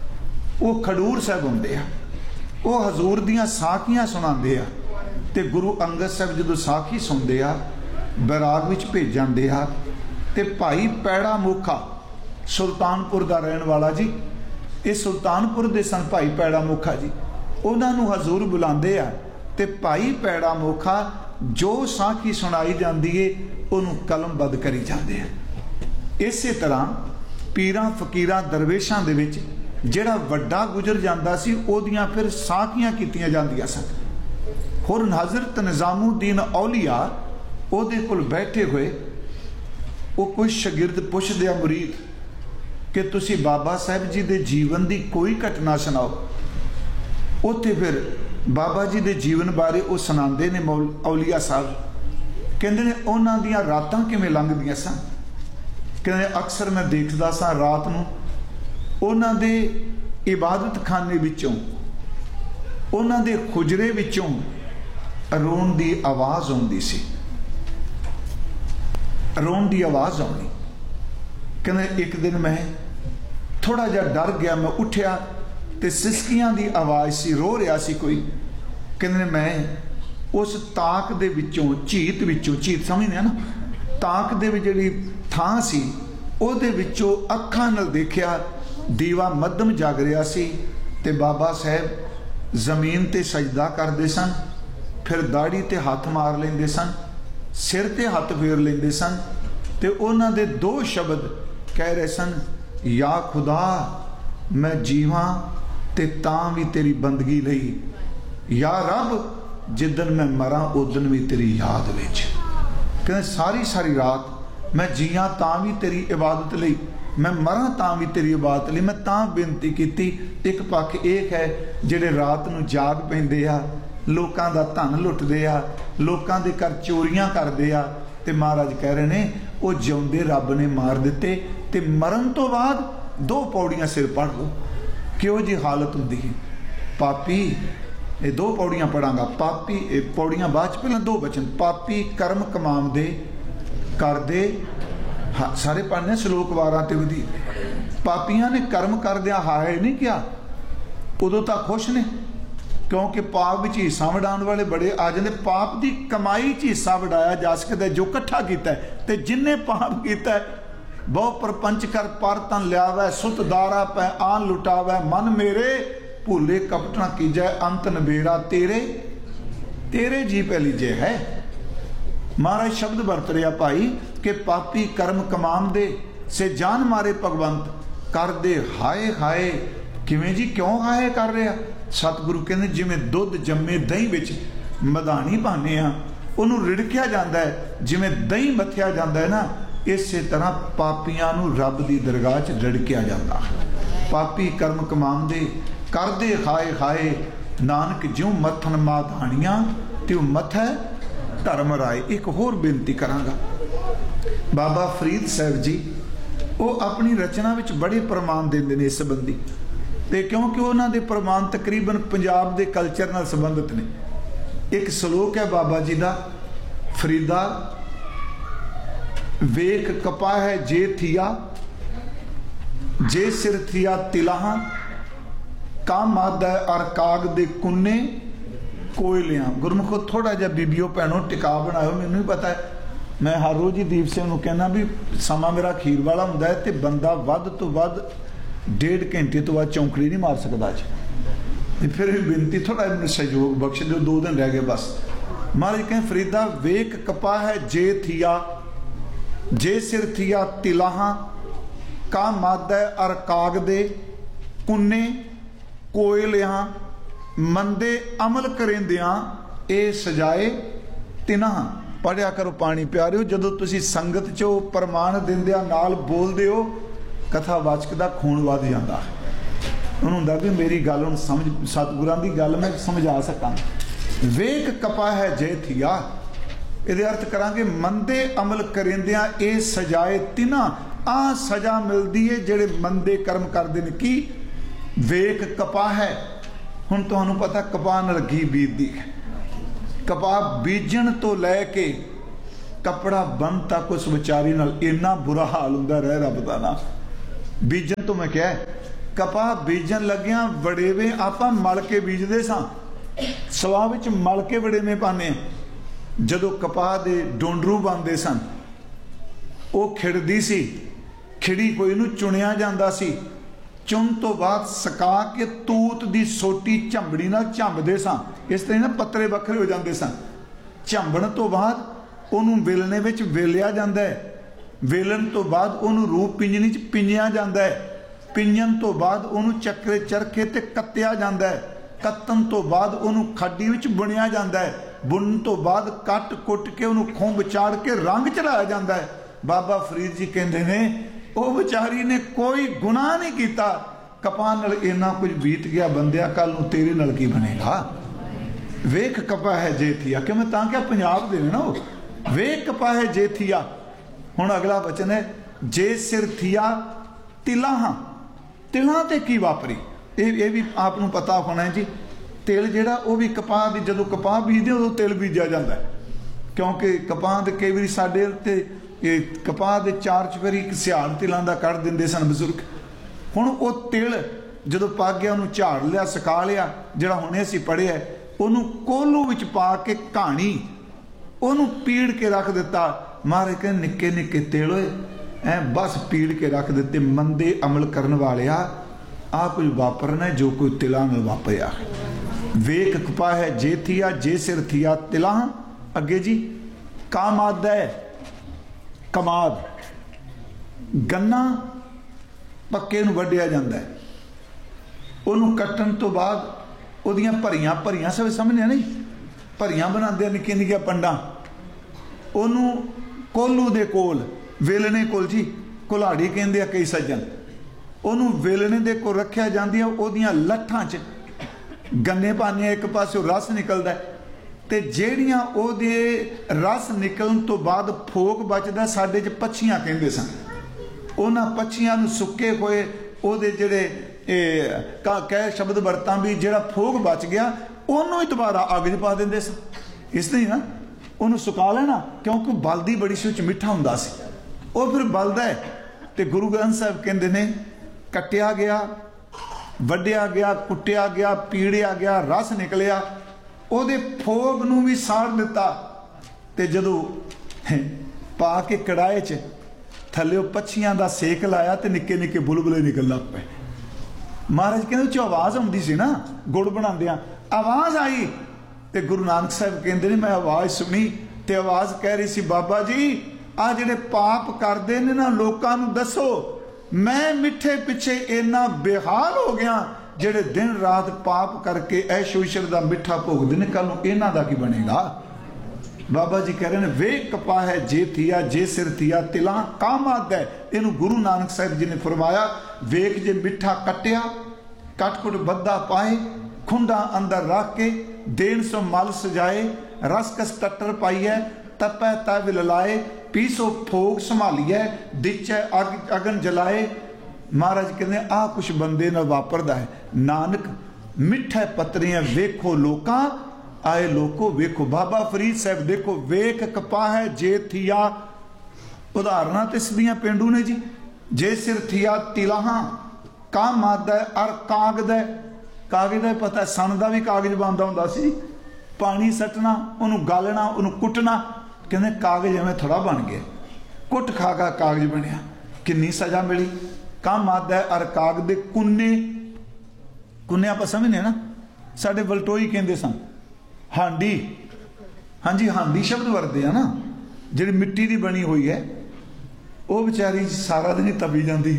ਉਹ ਖਡੂਰ ਸਾਹਿਬ ਹੁੰਦੇ ਆ, ਉਹ ਹਜ਼ੂਰ ਦੀਆਂ ਸਾਖੀਆਂ ਸੁਣਾਉਂਦੇ ਆ। ਤੇ ਗੁਰੂ ਅੰਗਦ ਸਾਹਿਬ ਜਦੋਂ ਸਾਖੀ ਸੁਣਦੇ ਆ, ਬੈਰਾਗ ਵਿੱਚ ਭੇਜ ਜਾਂਦੇ ਆ। ਤੇ ਭਾਈ ਪੈੜਾ ਮੋਖਾ ਸੁਲਤਾਨਪੁਰ ਦਾ ਰਹਿਣ ਵਾਲਾ ਜੀ, ਇਹ ਸੁਲਤਾਨਪੁਰ ਦੇ ਸਨ ਭਾਈ ਪੈੜਾ ਮੋਖਾ ਜੀ, ਉਹਨਾਂ ਨੂੰ ਹਜ਼ੂਰ ਬੁਲਾਉਂਦੇ ਆ। ਤੇ ਭਾਈ ਪੈੜਾ ਮੋਖਾ ਜੋ ਸਾਖੀ ਸੁਣਾਈ ਜਾਂਦੀ ਏ ਉਹਨੂੰ ਕਲਮਬੱਧ ਕਰੀ ਜਾਂਦੇ ਆ। ਇਸੇ ਤਰ੍ਹਾਂ ਪੀਰਾਂ ਫਕੀਰਾਂ ਦਰਵੇਸ਼ਾਂ ਦੇ ਵਿੱਚ ਜਿਹੜਾ ਵੱਡਾ ਗੁਜ਼ਰ ਜਾਂਦਾ ਸੀ, ਉਹਦੀਆਂ ਫਿਰ ਸਾਖੀਆਂ ਕੀਤੀਆਂ ਜਾਂਦੀਆਂ ਸਨ। ਹੋਰ ਹਜ਼ਰਤ ਨਿਜ਼ਾਮੁਦੀਨ ਔਲੀਆ ਉਹਦੇ ਕੋਲ ਬੈਠੇ ਹੋਏ, ਉਹ ਕੋਈ ਸ਼ਾਗਿਰਦ ਪੁੱਛਦੇ ਆ ਮੁਰੀਦ ਕਿ ਤੁਸੀਂ ਬਾਬਾ ਸਾਹਿਬ ਜੀ ਦੇ ਜੀਵਨ ਦੀ ਕੋਈ ਘਟਨਾ ਸੁਣਾਓ। ਉੱਥੇ ਫਿਰ ਬਾਬਾ ਜੀ ਦੇ ਜੀਵਨ ਬਾਰੇ ਉਹ ਸੁਣਾਉਂਦੇ ਨੇ ਔਲੀਆ ਸਾਹਿਬ। ਕਹਿੰਦੇ ਨੇ ਉਹਨਾਂ ਦੀਆਂ ਰਾਤਾਂ ਕਿਵੇਂ ਲੰਘਦੀਆਂ ਸਨ। ਕਹਿੰਦੇ ਅਕਸਰ ਮੈਂ ਦੇਖਦਾ ਸਾਂ ਰਾਤ ਨੂੰ ਉਹਨਾਂ ਦੇ ਇਬਾਦਤ ਖਾਨੇ ਵਿੱਚੋਂ, ਉਹਨਾਂ ਦੇ ਖੁਜਰੇ ਵਿੱਚੋਂ ਰੋਣ ਦੀ ਆਵਾਜ਼ ਆਉਂਦੀ ਸੀ, ਰੋਣ ਦੀ ਆਵਾਜ਼ ਆਉਣੀ। ਕਹਿੰਦੇ ਇੱਕ ਦਿਨ ਮੈਂ ਥੋੜਾ ਜਿਹਾ ਡਰ ਗਿਆ, ਮੈਂ ਉੱਠਿਆ ਤੇ ਸਿਸਕੀਆਂ ਦੀ ਆਵਾਜ਼ ਸੀ, ਰੋ ਰਿਹਾ ਸੀ ਕੋਈ। ਕਹਿੰਦੇ ਮੈਂ ਉਸ ਤਾਕ ਦੇ ਵਿੱਚੋਂ, ਝੀਤ ਵਿੱਚੋਂ, ਝੀਤ ਸਮਝਦੇ ਆ ਨਾ, ਤਾਕ ਦੇ ਵਿੱਚ ਜਿਹੜੀ ਥਾਂ ਸੀ ਉਹਦੇ ਵਿੱਚੋਂ ਅੱਖਾਂ ਨਾਲ ਦੇਖਿਆ ਦੀਵਾ ਮੱਧਮ ਜਗ ਰਿਹਾ ਸੀ ਤੇ ਬਾਬਾ ਸਾਹਿਬ ਜ਼ਮੀਨ ਤੇ ਸਜਦਾ ਕਰਦੇ ਸਨ, ਫਿਰ ਦਾੜੀ ਤੇ ਹੱਥ ਮਾਰ ਲੈਂਦੇ ਸਨ, ਸਿਰ ਤੇ ਹੱਥ ਫੇਰ ਲੈਂਦੇ ਸਨ ਤੇ ਉਹਨਾਂ ਦੇ ਦੋ ਸ਼ਬਦ ਕਹਿ ਰਹੇ ਸਨ, ਯਾ ਖੁਦਾ ਮੈਂ ਜੀਵਾਂ ਤੇ ਤਾਂ ਵੀ ਤੇਰੀ ਬੰਦਗੀ ਲਈ, ਯਾ ਰੱਬ ਜਿੱਦਣ ਮੈਂ ਮਰਾਂ ਉਦਣ ਵੀ ਤੇਰੀ ਯਾਦ ਵਿੱਚ। ਕਹਿੰਦੇ ਸਾਰੀ ਸਾਰੀ ਰਾਤ ਮੈਂ ਜੀਆਂ ਤਾਂ ਵੀ ਤੇਰੀ ਇਬਾਦਤ ਲਈ, ਮੈਂ ਮਰਾਂ ਤਾਂ ਵੀ ਤੇਰੀ ਇਬਾਦਤ ਲਈ। ਮੈਂ ਤਾਂ ਬੇਨਤੀ ਕੀਤੀ। ਇੱਕ ਪੱਖ ਇਹ ਹੈ ਜਿਹੜੇ ਰਾਤ ਨੂੰ ਜਾਗ ਪੈਂਦੇ ਆ, ਲੋਕਾਂ ਦਾ ਧਨ ਲੁੱਟਦੇ ਆ, ਲੋਕਾਂ ਦੇ ਘਰ ਚੋਰੀਆਂ ਕਰਦੇ ਆ, ਤੇ ਮਹਾਰਾਜ ਕਹਿ ਰਹੇ ਨੇ ਉਹ ਜਿਉਂਦੇ ਰੱਬ ਨੇ ਮਾਰ ਦਿੱਤੇ ਤੇ ਮਰਨ ਤੋਂ ਬਾਅਦ ਦੋ ਪੌੜੀਆਂ ਸਿਰ ਪੜ ਲਓ। ਕਿਉਂ ਜੀ ਹਾਲਤ ਹੁੰਦੀ ਹੈ ਪਾਪੀ। ਇਹ ਦੋ ਪੌੜੀਆਂ ਪੜਾਂਗਾ, ਪਾਪੀ, ਇਹ ਪੌੜੀਆਂ ਬਾਅਦ ਚ, ਪਹਿਲਾਂ ਦੋ ਬਚਨ। ਪਾਪੀ ਕਰਮ ਕਮਾਉਂਦੇ ਕਰਦੇ, ਸਾਰੇ ਪੜ੍ਹਨੇ ਸ਼ਲੋਕ ਵਾਰਾਂ ਤੇ ਉਹਦੀ। ਪਾਪੀਆਂ ਨੇ ਕਰਮ ਕਰਦਿਆਂ ਹਾਏ ਨਹੀਂ ਕਿਹਾ, ਉਦੋਂ ਤਾਂ ਖੁਸ਼ ਨੇ, ਕਿਉਂਕਿ ਪਾਪ ਵਿੱਚ ਹਿੱਸਾ ਵਡਾਉਣ ਵਾਲੇ ਬੜੇ ਆ ਜਾਂਦੇ। ਪਾਪ ਦੀ ਕਮਾਈ 'ਚ ਹਿੱਸਾ ਵਡਾਇਆ ਜਾ ਸਕਦਾ ਜੋ ਇਕੱਠਾ ਕੀਤਾ, ਤੇ ਜਿੰਨੇ ਪਾਪ ਕੀਤਾ ਬਹੁ ਪਰਪੰਚ ਕਰ ਪਰ ਤਨ ਲਿਆਵੈ, ਸੁਤ ਦਾਰਾ ਪੈ ਆਨ ਲੁਟਾਵੈ, ਮਨ ਮੇਰੇ ਭੂਲੇ ਕਪਟਣਾ ਕੀਜੈ, ਅੰਤ ਨਬੇੜਾ ਤੇਰੇ ਤੇਰੇ ਜੀ ਪਹਿਲੀ ਜੇ ਹੈ। ਮਹਾਰਾਜ ਸ਼ਬਦ ਵਰਤ ਰਿਹਾ ਭਾਈ ਕਿ ਪਾਪੀ ਕਰਮ ਕਮਾਉਂਦੇ ਸੇ ਜਾਨ ਮਾਰੇ ਭਗਵੰਤ, ਕਰਦੇ ਹਾਏ ਹਾਏ। ਕਿਵੇਂ ਜੀ, ਕਿਉਂ ਹਾਏ ਕਰ ਰਿਹਾ? ਸਤਿਗੁਰੂ ਕਹਿੰਦੇ ਜਿਵੇਂ ਦੁੱਧ ਜੰਮੇ ਦਹੀਂ ਵਿੱਚ ਮਧਾਣੀ ਪਾਉਂਦੇ ਆ, ਉਹਨੂੰ ਰਿੜਕਿਆ ਜਾਂਦਾ ਹੈ, ਜਿਵੇਂ ਦਹੀਂ ਮੱਥਿਆ ਜਾਂਦਾ ਹੈ ਨਾ, ਇਸੇ ਤਰ੍ਹਾਂ ਪਾਪੀਆਂ ਨੂੰ ਰੱਬ ਦੀ ਦਰਗਾਹ 'ਚ ਰਿੜਕਿਆ ਜਾਂਦਾ। ਪਾਪੀ ਕਰਮ ਕਮਾਉਂਦੇ ਕਰਦੇ ਹਾਏ ਹਾਏ, ਨਾਨਕ ਜਿਉਂ ਮੱਥਨ ਮਾਧਾਣੀਆਂ ਤਿਉ ਮੱਥੈ ਧਰਮ ਰਾਏ। ਇੱਕ ਹੋਰ ਬੇਨਤੀ ਕਰਾਂਗਾ, ਬਾਬਾ ਫਰੀਦ ਸਾਹਿਬ ਜੀ ਉਹ ਆਪਣੀ ਰਚਨਾ ਵਿੱਚ ਬੜੇ ਪ੍ਰਮਾਣ ਦਿੰਦੇ ਨੇ ਇਸ ਸੰਬੰਧੀ, ਤੇ ਕਿਉਂਕਿ ਉਹਨਾਂ ਦੇ ਪ੍ਰਮਾਣ ਤਕਰੀਬਨ ਪੰਜਾਬ ਦੇ ਕਲਚਰ ਨਾਲ ਸੰਬੰਧਿਤ ਨੇ। ਇੱਕ ਸ਼ਲੋਕ ਹੈ ਬਾਬਾ ਜੀ ਦਾ, ਫਰੀਦਾ ਵੇਖ ਕਪਾ ਹੈ ਜੇ ਥੀਆ, ਜੇ ਸਿਰ ਥੀਆ ਤਿਲਾਹਾਂ, का मादा अर काग दे कुन्ने कोयलियां। गुरमुखो थोड़ा जिहा बीबीओ भैनों टिका बनाओ। मैनूं ही पता है, मैं हर रोज़ ही दीप सिंह नूं कहना भी समा मेरा खीर वाला हुंदा है ते बंदा वध तो वध डेढ़ घंटे तो बाद चौंकड़ी नहीं मार सकता जी। ते फिर बेनती थोड़ा मैनूं सहयोग बख्श दो, दो दिन रह गए बस। महाराज कहें फरीदा वेख कपा है जे थिया, जे सिर थिया तिलाहां, का मादा अर काग दे कुन्ने कोयलियां, मंदे अमल करेंदियां ए सजाए तिन्हां। पढ़िया करो पानी प्यारिओ, जदों तुसीं संगत चो प्रमाण दिंदिਆਂ नाल बोलदे हो कथावाचक दा खून वध जांदा है। उन्होंने हुंदा भी मेरी गल हुण समझ, सतगुरां दी गल मैं समझा सकां। वेख कपा है जे थिया, इहदे अर्थ करांगे मंदे अमल करेंदिਆਂ ए सजाए तिन्हां। आ सजा मिलदी है जेड़े मंदे कर्म करदे ने। की वेख कपा है, हुण तुहानूं पता कपा नाल की बीतदी है। कपा बीजण तो लैके कपड़ा बन तक उस विचारी नाल इन्ना बुरा हाल हुंदा रह रब दा ना। बीजण तो मैं क्या कपा बीजण लग्या वड़ेवे आपां मल के बीजदे सां, सवा विच मल के वड़ेवे पाने। जदों कपा दे डोंडरू बनदे सन ਉਹ खिड़दी सी, खिड़ी कोई नूं चुनिया जांदा सी। चुन तो बाद सुका के तूत दी सोटी झंबड़ी नाल झंबदे सां। इस तरह ना पत्तरे वखरे हो जांदे सन। झंबण तो बाद उहनूं वेलणे विच वेलिया जांदा है। वेलण तो बाद उहनूं रूप पिंजनी च पिंजिया जांदा है। पिंजन तो बाद उहनूं चक्रे चरखे ते कत्तिया जांदा है। कत्तन तो बाद उहनूं खड्डी विच बुनिया जांदा है। बुनन तो बाद कट कुट के उहनूं खुंब चाड़ के रंग चढ़ाया जांदा है। बाबा फरीद जी कहते ने ਉਹ ਵਿਚਾਰੀ ने कोई गुनाह नहीं किया, कपा नाल इन्ना कुछ बीत गया बंदिया, कल नूं तेरे नाल की बनेगा। वेख कपा है जे थिया, कि मैं तां क्या पंजाब दे ना वो वेख कपा है जे थिया। हुण अगला वचन है जे सिर थिया तिलाहां। तिलां ते की वापरी, ये भी आप नूं पता होना है जी। तिल जिहड़ा वो भी कपाह दी, जदों कपाह बीजदे उदों तिल बीजा जांदा है, क्योंकि कपाह दे कई वारी साडे ते ये कपाह दे चार चफेरी एक सियाड़ तिलों का कढ़ देंदे सन बजुर्ग। हुण वो तिल जदों पक गया उन्होंने झाड़ लिया, सुका लिया, जिहड़ा हुणे असीं पढ़िआ उन्होंने कोलू विच पा के कहानी उन्होंने पीड़ के रख दिता। महाराज कहते निक्के निक्के तिल होए ऐ बस पीड़ के रख दिते। मंदे अमल करन वालिया आ कुछ वापरना जो कोई तिलां नाल वापरिआ। वेख कपा है जे थिया, जे सिर थिया तिलां। अगे जी का मादा है कमाद, गन्ना पक्के नूं वड्डिया जांदा है। उहनूं कट्टण तो बाद उहदियां भरियां भरियां सब समझने नहीं, भरियां बनांदे निक्कियां निक्कियां पंडां। उहनूं कोलू दे कोल वेलणे कोल जी कुल्हाड़ी कहंदे आ कई सज्जन, उहनूं वेलणे दे कोल रखिया जांदियां। उहदियां लट्ठां च गन्ने पाने, एक पासों रस निकलदा है ते ਜਿਹੜੀਆਂ ਉਹਦੇ रस निकलन तो बाद फोग बचदा साडे च पच्छियां कहंदे सन। उन्हां पच्छियां नूं सुक्के होए ਉਹਦੇ ਜਿਹੜੇ कह शब्द वरतां भी ਜਿਹੜਾ फोग बच गया ਉਹਨੂੰ ਹੀ ਦੁਬਾਰਾ ਅੱਗ 'ਚ ਪਾ ਦਿੰਦੇ ਸਨ। ਇਸ ਲਈ ਨਾ ਉਹਨੂੰ ਸੁਕਾ ਲੈਣਾ, क्योंकि बलदी बड़ी ਸੀ, ਉਹ 'ਚ ਮਿੱਠਾ ਹੁੰਦਾ ਸੀ, ਉਹ ਫਿਰ बलदा है। ਤੇ गुरु ग्रंथ साहिब ਕਹਿੰਦੇ ने कट्टिया गया, ਵੱਢਿਆ ਗਿਆ, ਕੁੱਟਿਆ ਗਿਆ, ਪੀੜਿਆ ਗਿਆ, रस निकलिया, ਉਹਦੇ ਫੋਗ ਨੂੰ ਵੀ ਸਾੜ ਦਿੱਤਾ। ਤੇ ਜਦੋਂ ਪਾ ਕੇ ਕੜਾਏ 'ਚ ਥੱਲੇ ਪੱਛੀਆਂ ਦਾ ਸੇਕ ਲਾਇਆ ਤੇ ਨਿੱਕੇ ਨਿੱਕੇ ਬੁਲਬੁਲੇ ਨਿਕਲਣ ਲੱਗ ਪਏ। ਮਹਾਰਾਜ ਕਹਿੰਦੇ ਉਹ 'ਚ ਆਵਾਜ਼ ਆਉਂਦੀ ਸੀ ਨਾ, ਗੁੜ ਬਣਾਉਂਦਿਆਂ ਆਵਾਜ਼ ਆਈ ਤੇ ਗੁਰੂ ਨਾਨਕ ਸਾਹਿਬ ਕਹਿੰਦੇ ਨੇ ਮੈਂ ਆਵਾਜ਼ ਸੁਣੀ ਤੇ ਆਵਾਜ਼ ਕਹਿ ਰਹੀ ਸੀ ਬਾਬਾ ਜੀ ਆ ਜਿਹੜੇ ਪਾਪ ਕਰਦੇ ਨੇ ਨਾ ਲੋਕਾਂ ਨੂੰ ਦੱਸੋ, ਮੈਂ ਮਿੱਠੇ ਪਿੱਛੇ ਇੰਨਾ ਬੇਹਾਲ ਹੋ ਗਿਆ ਜਿਹੜੇ दिन रात पाप करके ऐशो ईश्वर का मिठा भोगते हैं, कल इन्हों का की बनेगा। बाबा जी कह रहे हैं वे कपा है जे थिया, जे सिर थिया तिला का मादा है। इनू गुरु नानक साहिब जी ने फरमाया वेख जे मिठा कट्टिया, कट कुट बद्दा पाए, खुंडा अंदर रख के देन सो मल सजाए, रस कस टट्टर पाइए, तपै तव ललाए, पीसो फोग संभालीए, दिचै अग अगन जलाए। महाराज कहते आ कुछ बंदे नाल वापरदा है। नानक मिठे पत्रियां वेखो लोकां, आए लोको वेखो। बाबा फरीद साहब देखो वेख कपा है जे थिया, उदाहरणा तो इसदियां पेंडू ने जी। जे सिर थिया तिलाहां, का मादा अर कागद है। कागज का पता, सन का भी कागज बनता हुंदा सी, पानी सटना, उन्होंने गालना, उन्होंने कुटना, कहते कागज एवं थोड़ा बन गया, कुट खा का कागज बनया। किन्नी सज़ा मिली। काम आता है अर काग दे कुन्ने, कुन्ने आप समझने ना, साडे वलटोई कहते सन, हांडी, हाँ जी हांडी शब्द वरते हैं ना, जी मिट्टी की बनी हुई है, वो बेचारी सारा दिन ही तपी जाती।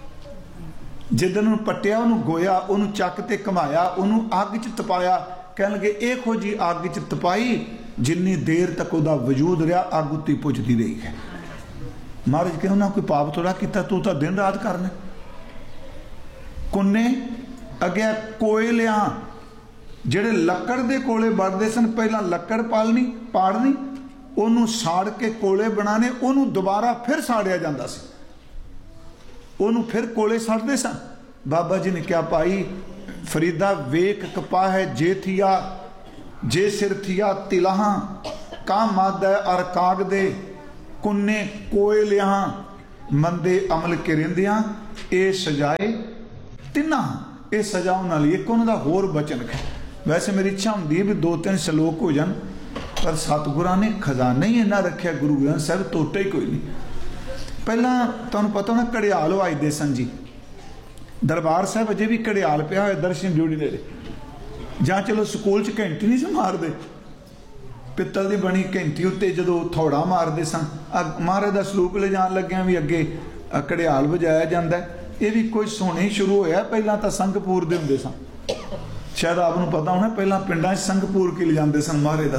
जिदन पट्टिया उन्होंने गोया, उन्होंने चक ते घुमाया, उन्होंने अग च तपाया, कह लगे इहो जी अग च तपाई जिन्नी देर तक वह वजूद रहा, अग उत्ती पुजती रही है। महाराज कहते उन्हें कोई पाप थोड़ा किया, तू तो दिन रात करना। कुन्ने अगे कोयलिया जेड़े लकड़ दे कोले बढ़ते सन, पहला लकड़ पालनी पाड़नी, उन्होंने साड़ के कोले बनाने, उन्होंने दोबारा फिर साड़िया जाता सी, उन्होंने फिर कोले सड़ते सन। बाबा जी ने क्या पाई, फरीदा वेख कपा है जे थिया, जे सिर थिया तिलाहा, का माद अर काग दे कुन्ने कोयलिया, मंदे अमल के रिंदियां, ए सजाए तिना, ये सजा उन्होंने एक उन्होंने होर बचन है। वैसे मेरी इच्छा होंगी है भी दो तीन श्लोक हो जान, पर सतगुरां ने खजाना ही इन्ना रखा, गुरु ग्रंथ साहब टोटा ही कोई नहीं। पहला तुहानूं पता होना घड़ियाल वजदे सन जी, दरबार साहब अजे भी घड़ियाल पिया होया दर्शन ड्यूटी नेड़े, जां चलो स्कूल च घंटी नहीं सी मारदे, पित्तल की बनी घंटी उत्ते जदों थोड़ा मारते सन, महाराज का सलूक ले जान लग्या भी अगे घड़ियाल बजाया जाता है। ये भी कोई सोने ही शुरू होया, पहला तो संघपुर दे हुंदे सन, शायद आपनूं पता होना, पहला पिंडां संघपुर के ले जाते सन महाराज का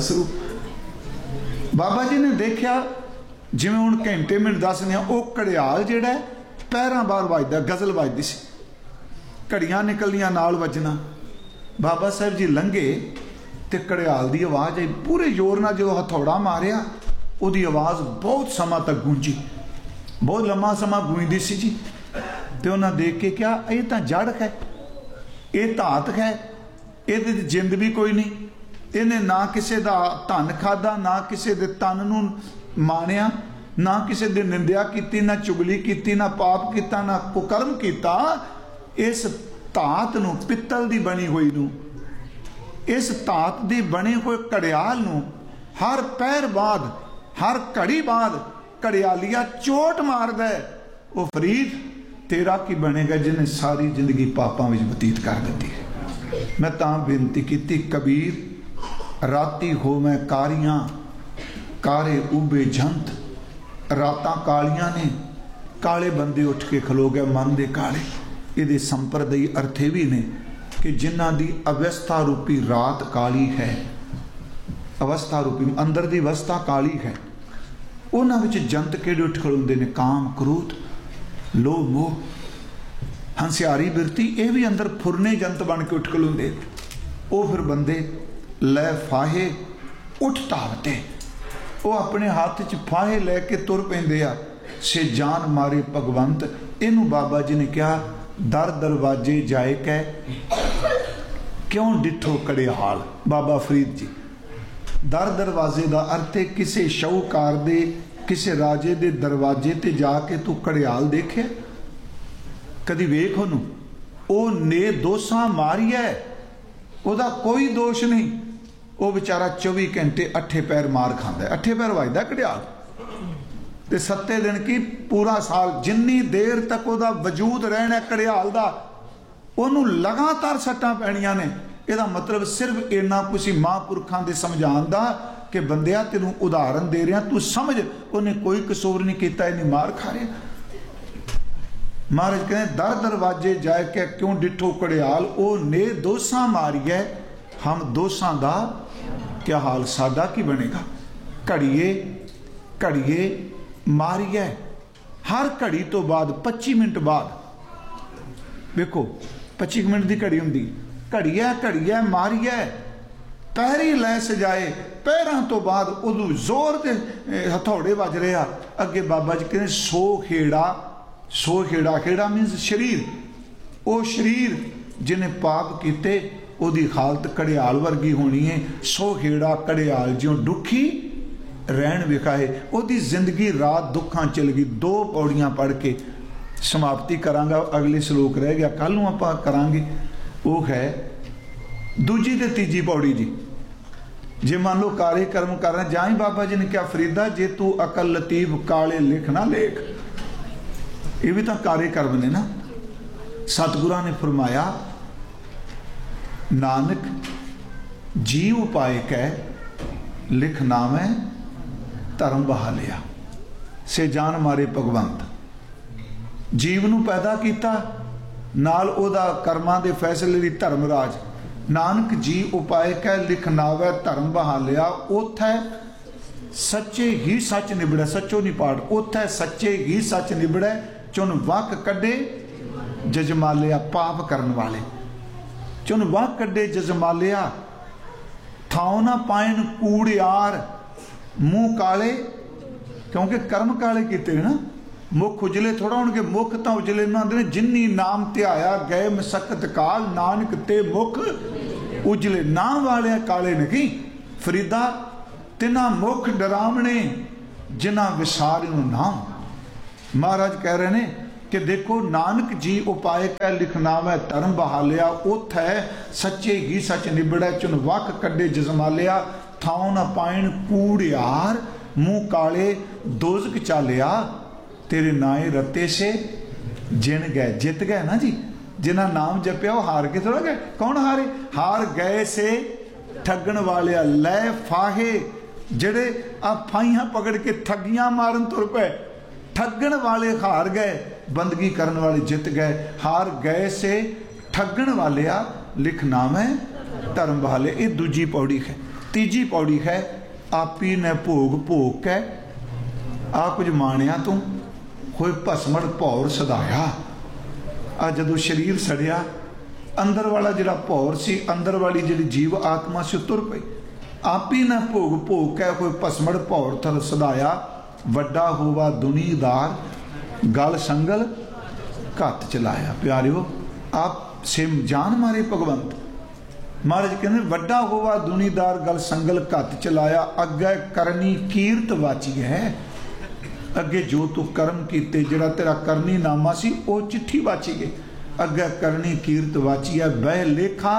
सलूक। बाबा जी ने देखा जिवें हुण घंटे मिनट दसने, वो घड़ियाल जिहड़ा पैरां बाहर वजदा, गज़ल वजदी सी, घड़ियां निकलनियां नाल वजना। बाबा साहब जी लंघे ते घड़ियाल की आवाज़ आई पूरे जोर नाल, जो हथौड़ा मारिया उहदी आवाज़ बहुत समा तक गूंजी, बहुत लम्मा समा गूंजदी सी जी। तो उन्हें देख के क्या, ये तो जड़ है, ये धात है, ये जिंद भी कोई नहीं, इन्हें ना किसी का धन खादा, ना किसी के तन नूं मानिया, ना किसी की निंदिया की, ना चुगली की, ना पाप किया, ना कुकर्म किया। इस धात नूं, पित्तल की बनी हुई नूं, इस धात की बने हुए घड़ियाल नूं हर पैर बाद, हर घड़ी बाद घड़ियालिया चोट मारदा है। वो फरीद तेरा की बनेगा जिन्हें सारी जिंदगी पापां विच बतीत कर दी है। मैं तां बेनती की, कबीर राती हो मैं कारियां, कारे उबे जंत, रातां कालियां ने, काले बंदे उठ के खलो गए मन दे काले। ये संप्रदायी अर्थे भी ने कि जिन्हां दी अवस्था रूपी रात काली है, अवस्था रूपी अंदर दी अवस्था काली है, उन्हां विच जंत किहड़े उठ खलोंदे ने, काम क्रोध लोभ मोह हंसियारी बिरती, ये भी अंदर फुरने जंत बन के उठ खलोंदे। वो फिर बंदे लै फाहे उठ धावते, वो अपने हाथ च फाहे लैके तुर पैंदे आ, से जान मारे भगवंत। इनू बाबा जी ने कहा दर दरवाजे जाए कै क्यों डिठो घड़ियाल। बाबा फरीद जी, दर दरवाजे का अर्थ है किसी शाहूकार दे, किसी राजे दे दरवाजे ते जाके तू घड़ियाल देखे, कदी वेख ओनू, ओ ने दोसा मारिया, ओदा कोई दोष नहीं, वो बेचारा चौबी घंटे अठे पैर मार खांदा है, अठे पैर वजदा घड़ियाल, ते सत्ते दिन की पूरा साल जिन्नी देर तक ओदा वजूद रहना घड़ियाल दा, ओनू लगातार सट्टां पैणियां ने। ਇਹਦਾ मतलब सिर्फ इन्ना कुछ महापुरखों के समझाने का कि बंदिया तेनू उदाहरण दे रहा, तू समझ उन्हें कोई कसूर नहीं किया, इन्हें मार खा रहा। महाराज कहते दर दरवाजे जाए के क्यों डिठो घड़ियाल, ओ ने दोसा मारिए, हम दोसा का क्या हाल, साडा की बनेगा। घड़िए घड़िए मारिए, हर घड़ी तो बाद पच्ची मिनट बाद, देखो पच्ची मिनट की घड़ी होंगी, घड़िया घड़िया मारिया, पैरी लै सजाए, पैरों तो बाद उदू जोर के हथौड़े वज रहा। अगे बाबा जी कहते सो खेड़ा, सो खेड़ा, खेड़ा मीनस शरीर, वो शरीर जिन्हें पाप किते ओदी हालत घड़ियाल वर्गी होनी है। सो खेड़ा घड़ियाल ज्यों दुखी रहन विखाए, ओदी जिंदगी रात दुखां चल गई। दो पौड़ियां पढ़ के समाप्ति करांगा, अगले श्लोक रह गया, कल नूं आपां करांगे। वो है दूजी ते तीजी पौड़ी जी, जे मान लो काले कर्म कर रहे जाई बाबा जी ने क्या फरीदा जे तू अकल लतीफ काले लिख ना लेख, ये भी तो काले कर्म ने ना। सतगुरा ने फरमाया नानक जी उपाय कह लिख नामै धर्म बहा लिया, से जान मारे भगवंत। जीव नूं पैदा किया नाल ओदा कर्मां दे फैसले दी धर्मराज। नानक जी उपाय कह लिख नावै धर्म बहा लिया, उथै सच्चे ही सच निबड़े, सचो नहीं पाठ, उथै सच्चे ही सच निबड़े, चुन वक कड्डे जजमालिया पाप करन वाले, चुन वक कड्डे जजमालिया, थाओ ना पाइन कूड़ियार मूँह काले, क्योंकि कर्म काले किते ना, मुख उजले थोड़ा होणगे, मुख तो उजले ना आंदे ने, जिन्नी नाम ध्याया गए मसकत काल, नानक ते मुख उजले। नाम वाले काले नहीं फरीदा, तिना मुख डरावने जिन्ना विसारियों नाम। महाराज कह रहे ने कि देखो नानक जी उपाय कह लिखना मैं धर्म बहा लिया, उथ है सच्चे ही सच निबड़े, चुन वक कड्डे जजमालिया, थाओ ना पाइन कूड़ियार मुँह काले, दोजक चालिया तेरे नाए रत्ते से जिन गए, जित गए ना जी। जिन्हें नाम जपिया वो हार के थोड़ा गए, कौन हारे? हार गए से ठगन वाले, लै फाहे जड़े आ फाइयां पकड़ के ठगियां मारन तुर पे, ठगन वाले हार गए, बंदगी करने वाले जित गए। हार गए से ठगन वाले आ लिख नाम है धर्म बहाले। ये दूजी पौड़ी है। तीजी पौड़ी है आपी ने भोग भोग के आ कुछ माणिया तू कोई भसमड़ भौर सदाया। आ जदों शरीर सड़िया अंदर वाला जिहड़ा भौर सी, अंदर वाली जिहड़ी जीव आत्मा से तुर पई। आपी ने भोग भोग के कोई भसमड़ भौर थल सदाया, वड्डा होवा दुनीदार गल संगल घत चलाया। प्यारियो आप सिम जान मारे भगवंत। महाराज कहते वड्डा होवा दुनीदार गल संगल घत चलाया, अगे करनी कीरत वाची है। अगे जो तू कर्म कीते जिहड़ा तेरा करनी नामा सी वो चिट्ठी वाची गई, अगे करनी कीरत वाची है। बह लेखा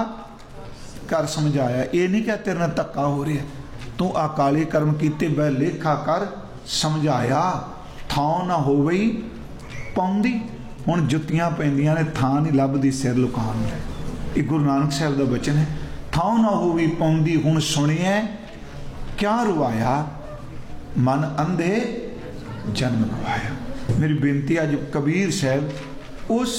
कर समझाया, ये नहीं क्या तेरे नाल धक्का हो रहा, तू अकाले कर्म कीते बह लेखा कर समझाया। थां ना हो गई पाउंदी, हुण जुत्तियां पैंदियां ने, थां नहीं लभदी सिर लुकाउण दी। ये गुरु नानक साहब का बचन है। थां ना हो गई पाउंदी, हुण सुनिए क्या रुवाया, मन अंधे जन्म गवाया। मेरी बेनती अज कबीर साहब उस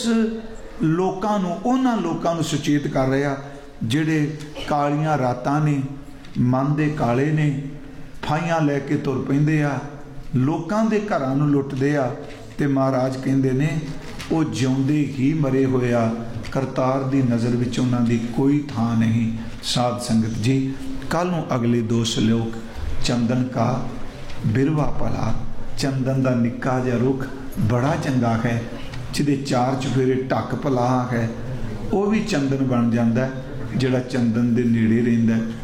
लोकां नूं, उन्हां लोकां नूं सुचेत कर रहे आ जिहड़े कालियां रातां ने, मन दे काले ने, फाइयां लैके तुर पैंदे आ, लोकां दे घरां नूं लुੱਟਦੇ आ। ते महाराज कहंदे ने वो जिउंदे ही मरे होए आ, करतार दी नज़र विच उन्हां दी कोई थां नहीं। साध संगत जी कल नूं अगले दो श्लोक चंदन का बिरवा भला, चंदन का निक्का जिहा रुख बड़ा चंगा है, जिहदे चार चफेरे ढक भला है, वो भी चंदन बन जाता है जिहड़ा चंदन दे नेड़े रहिंदा है।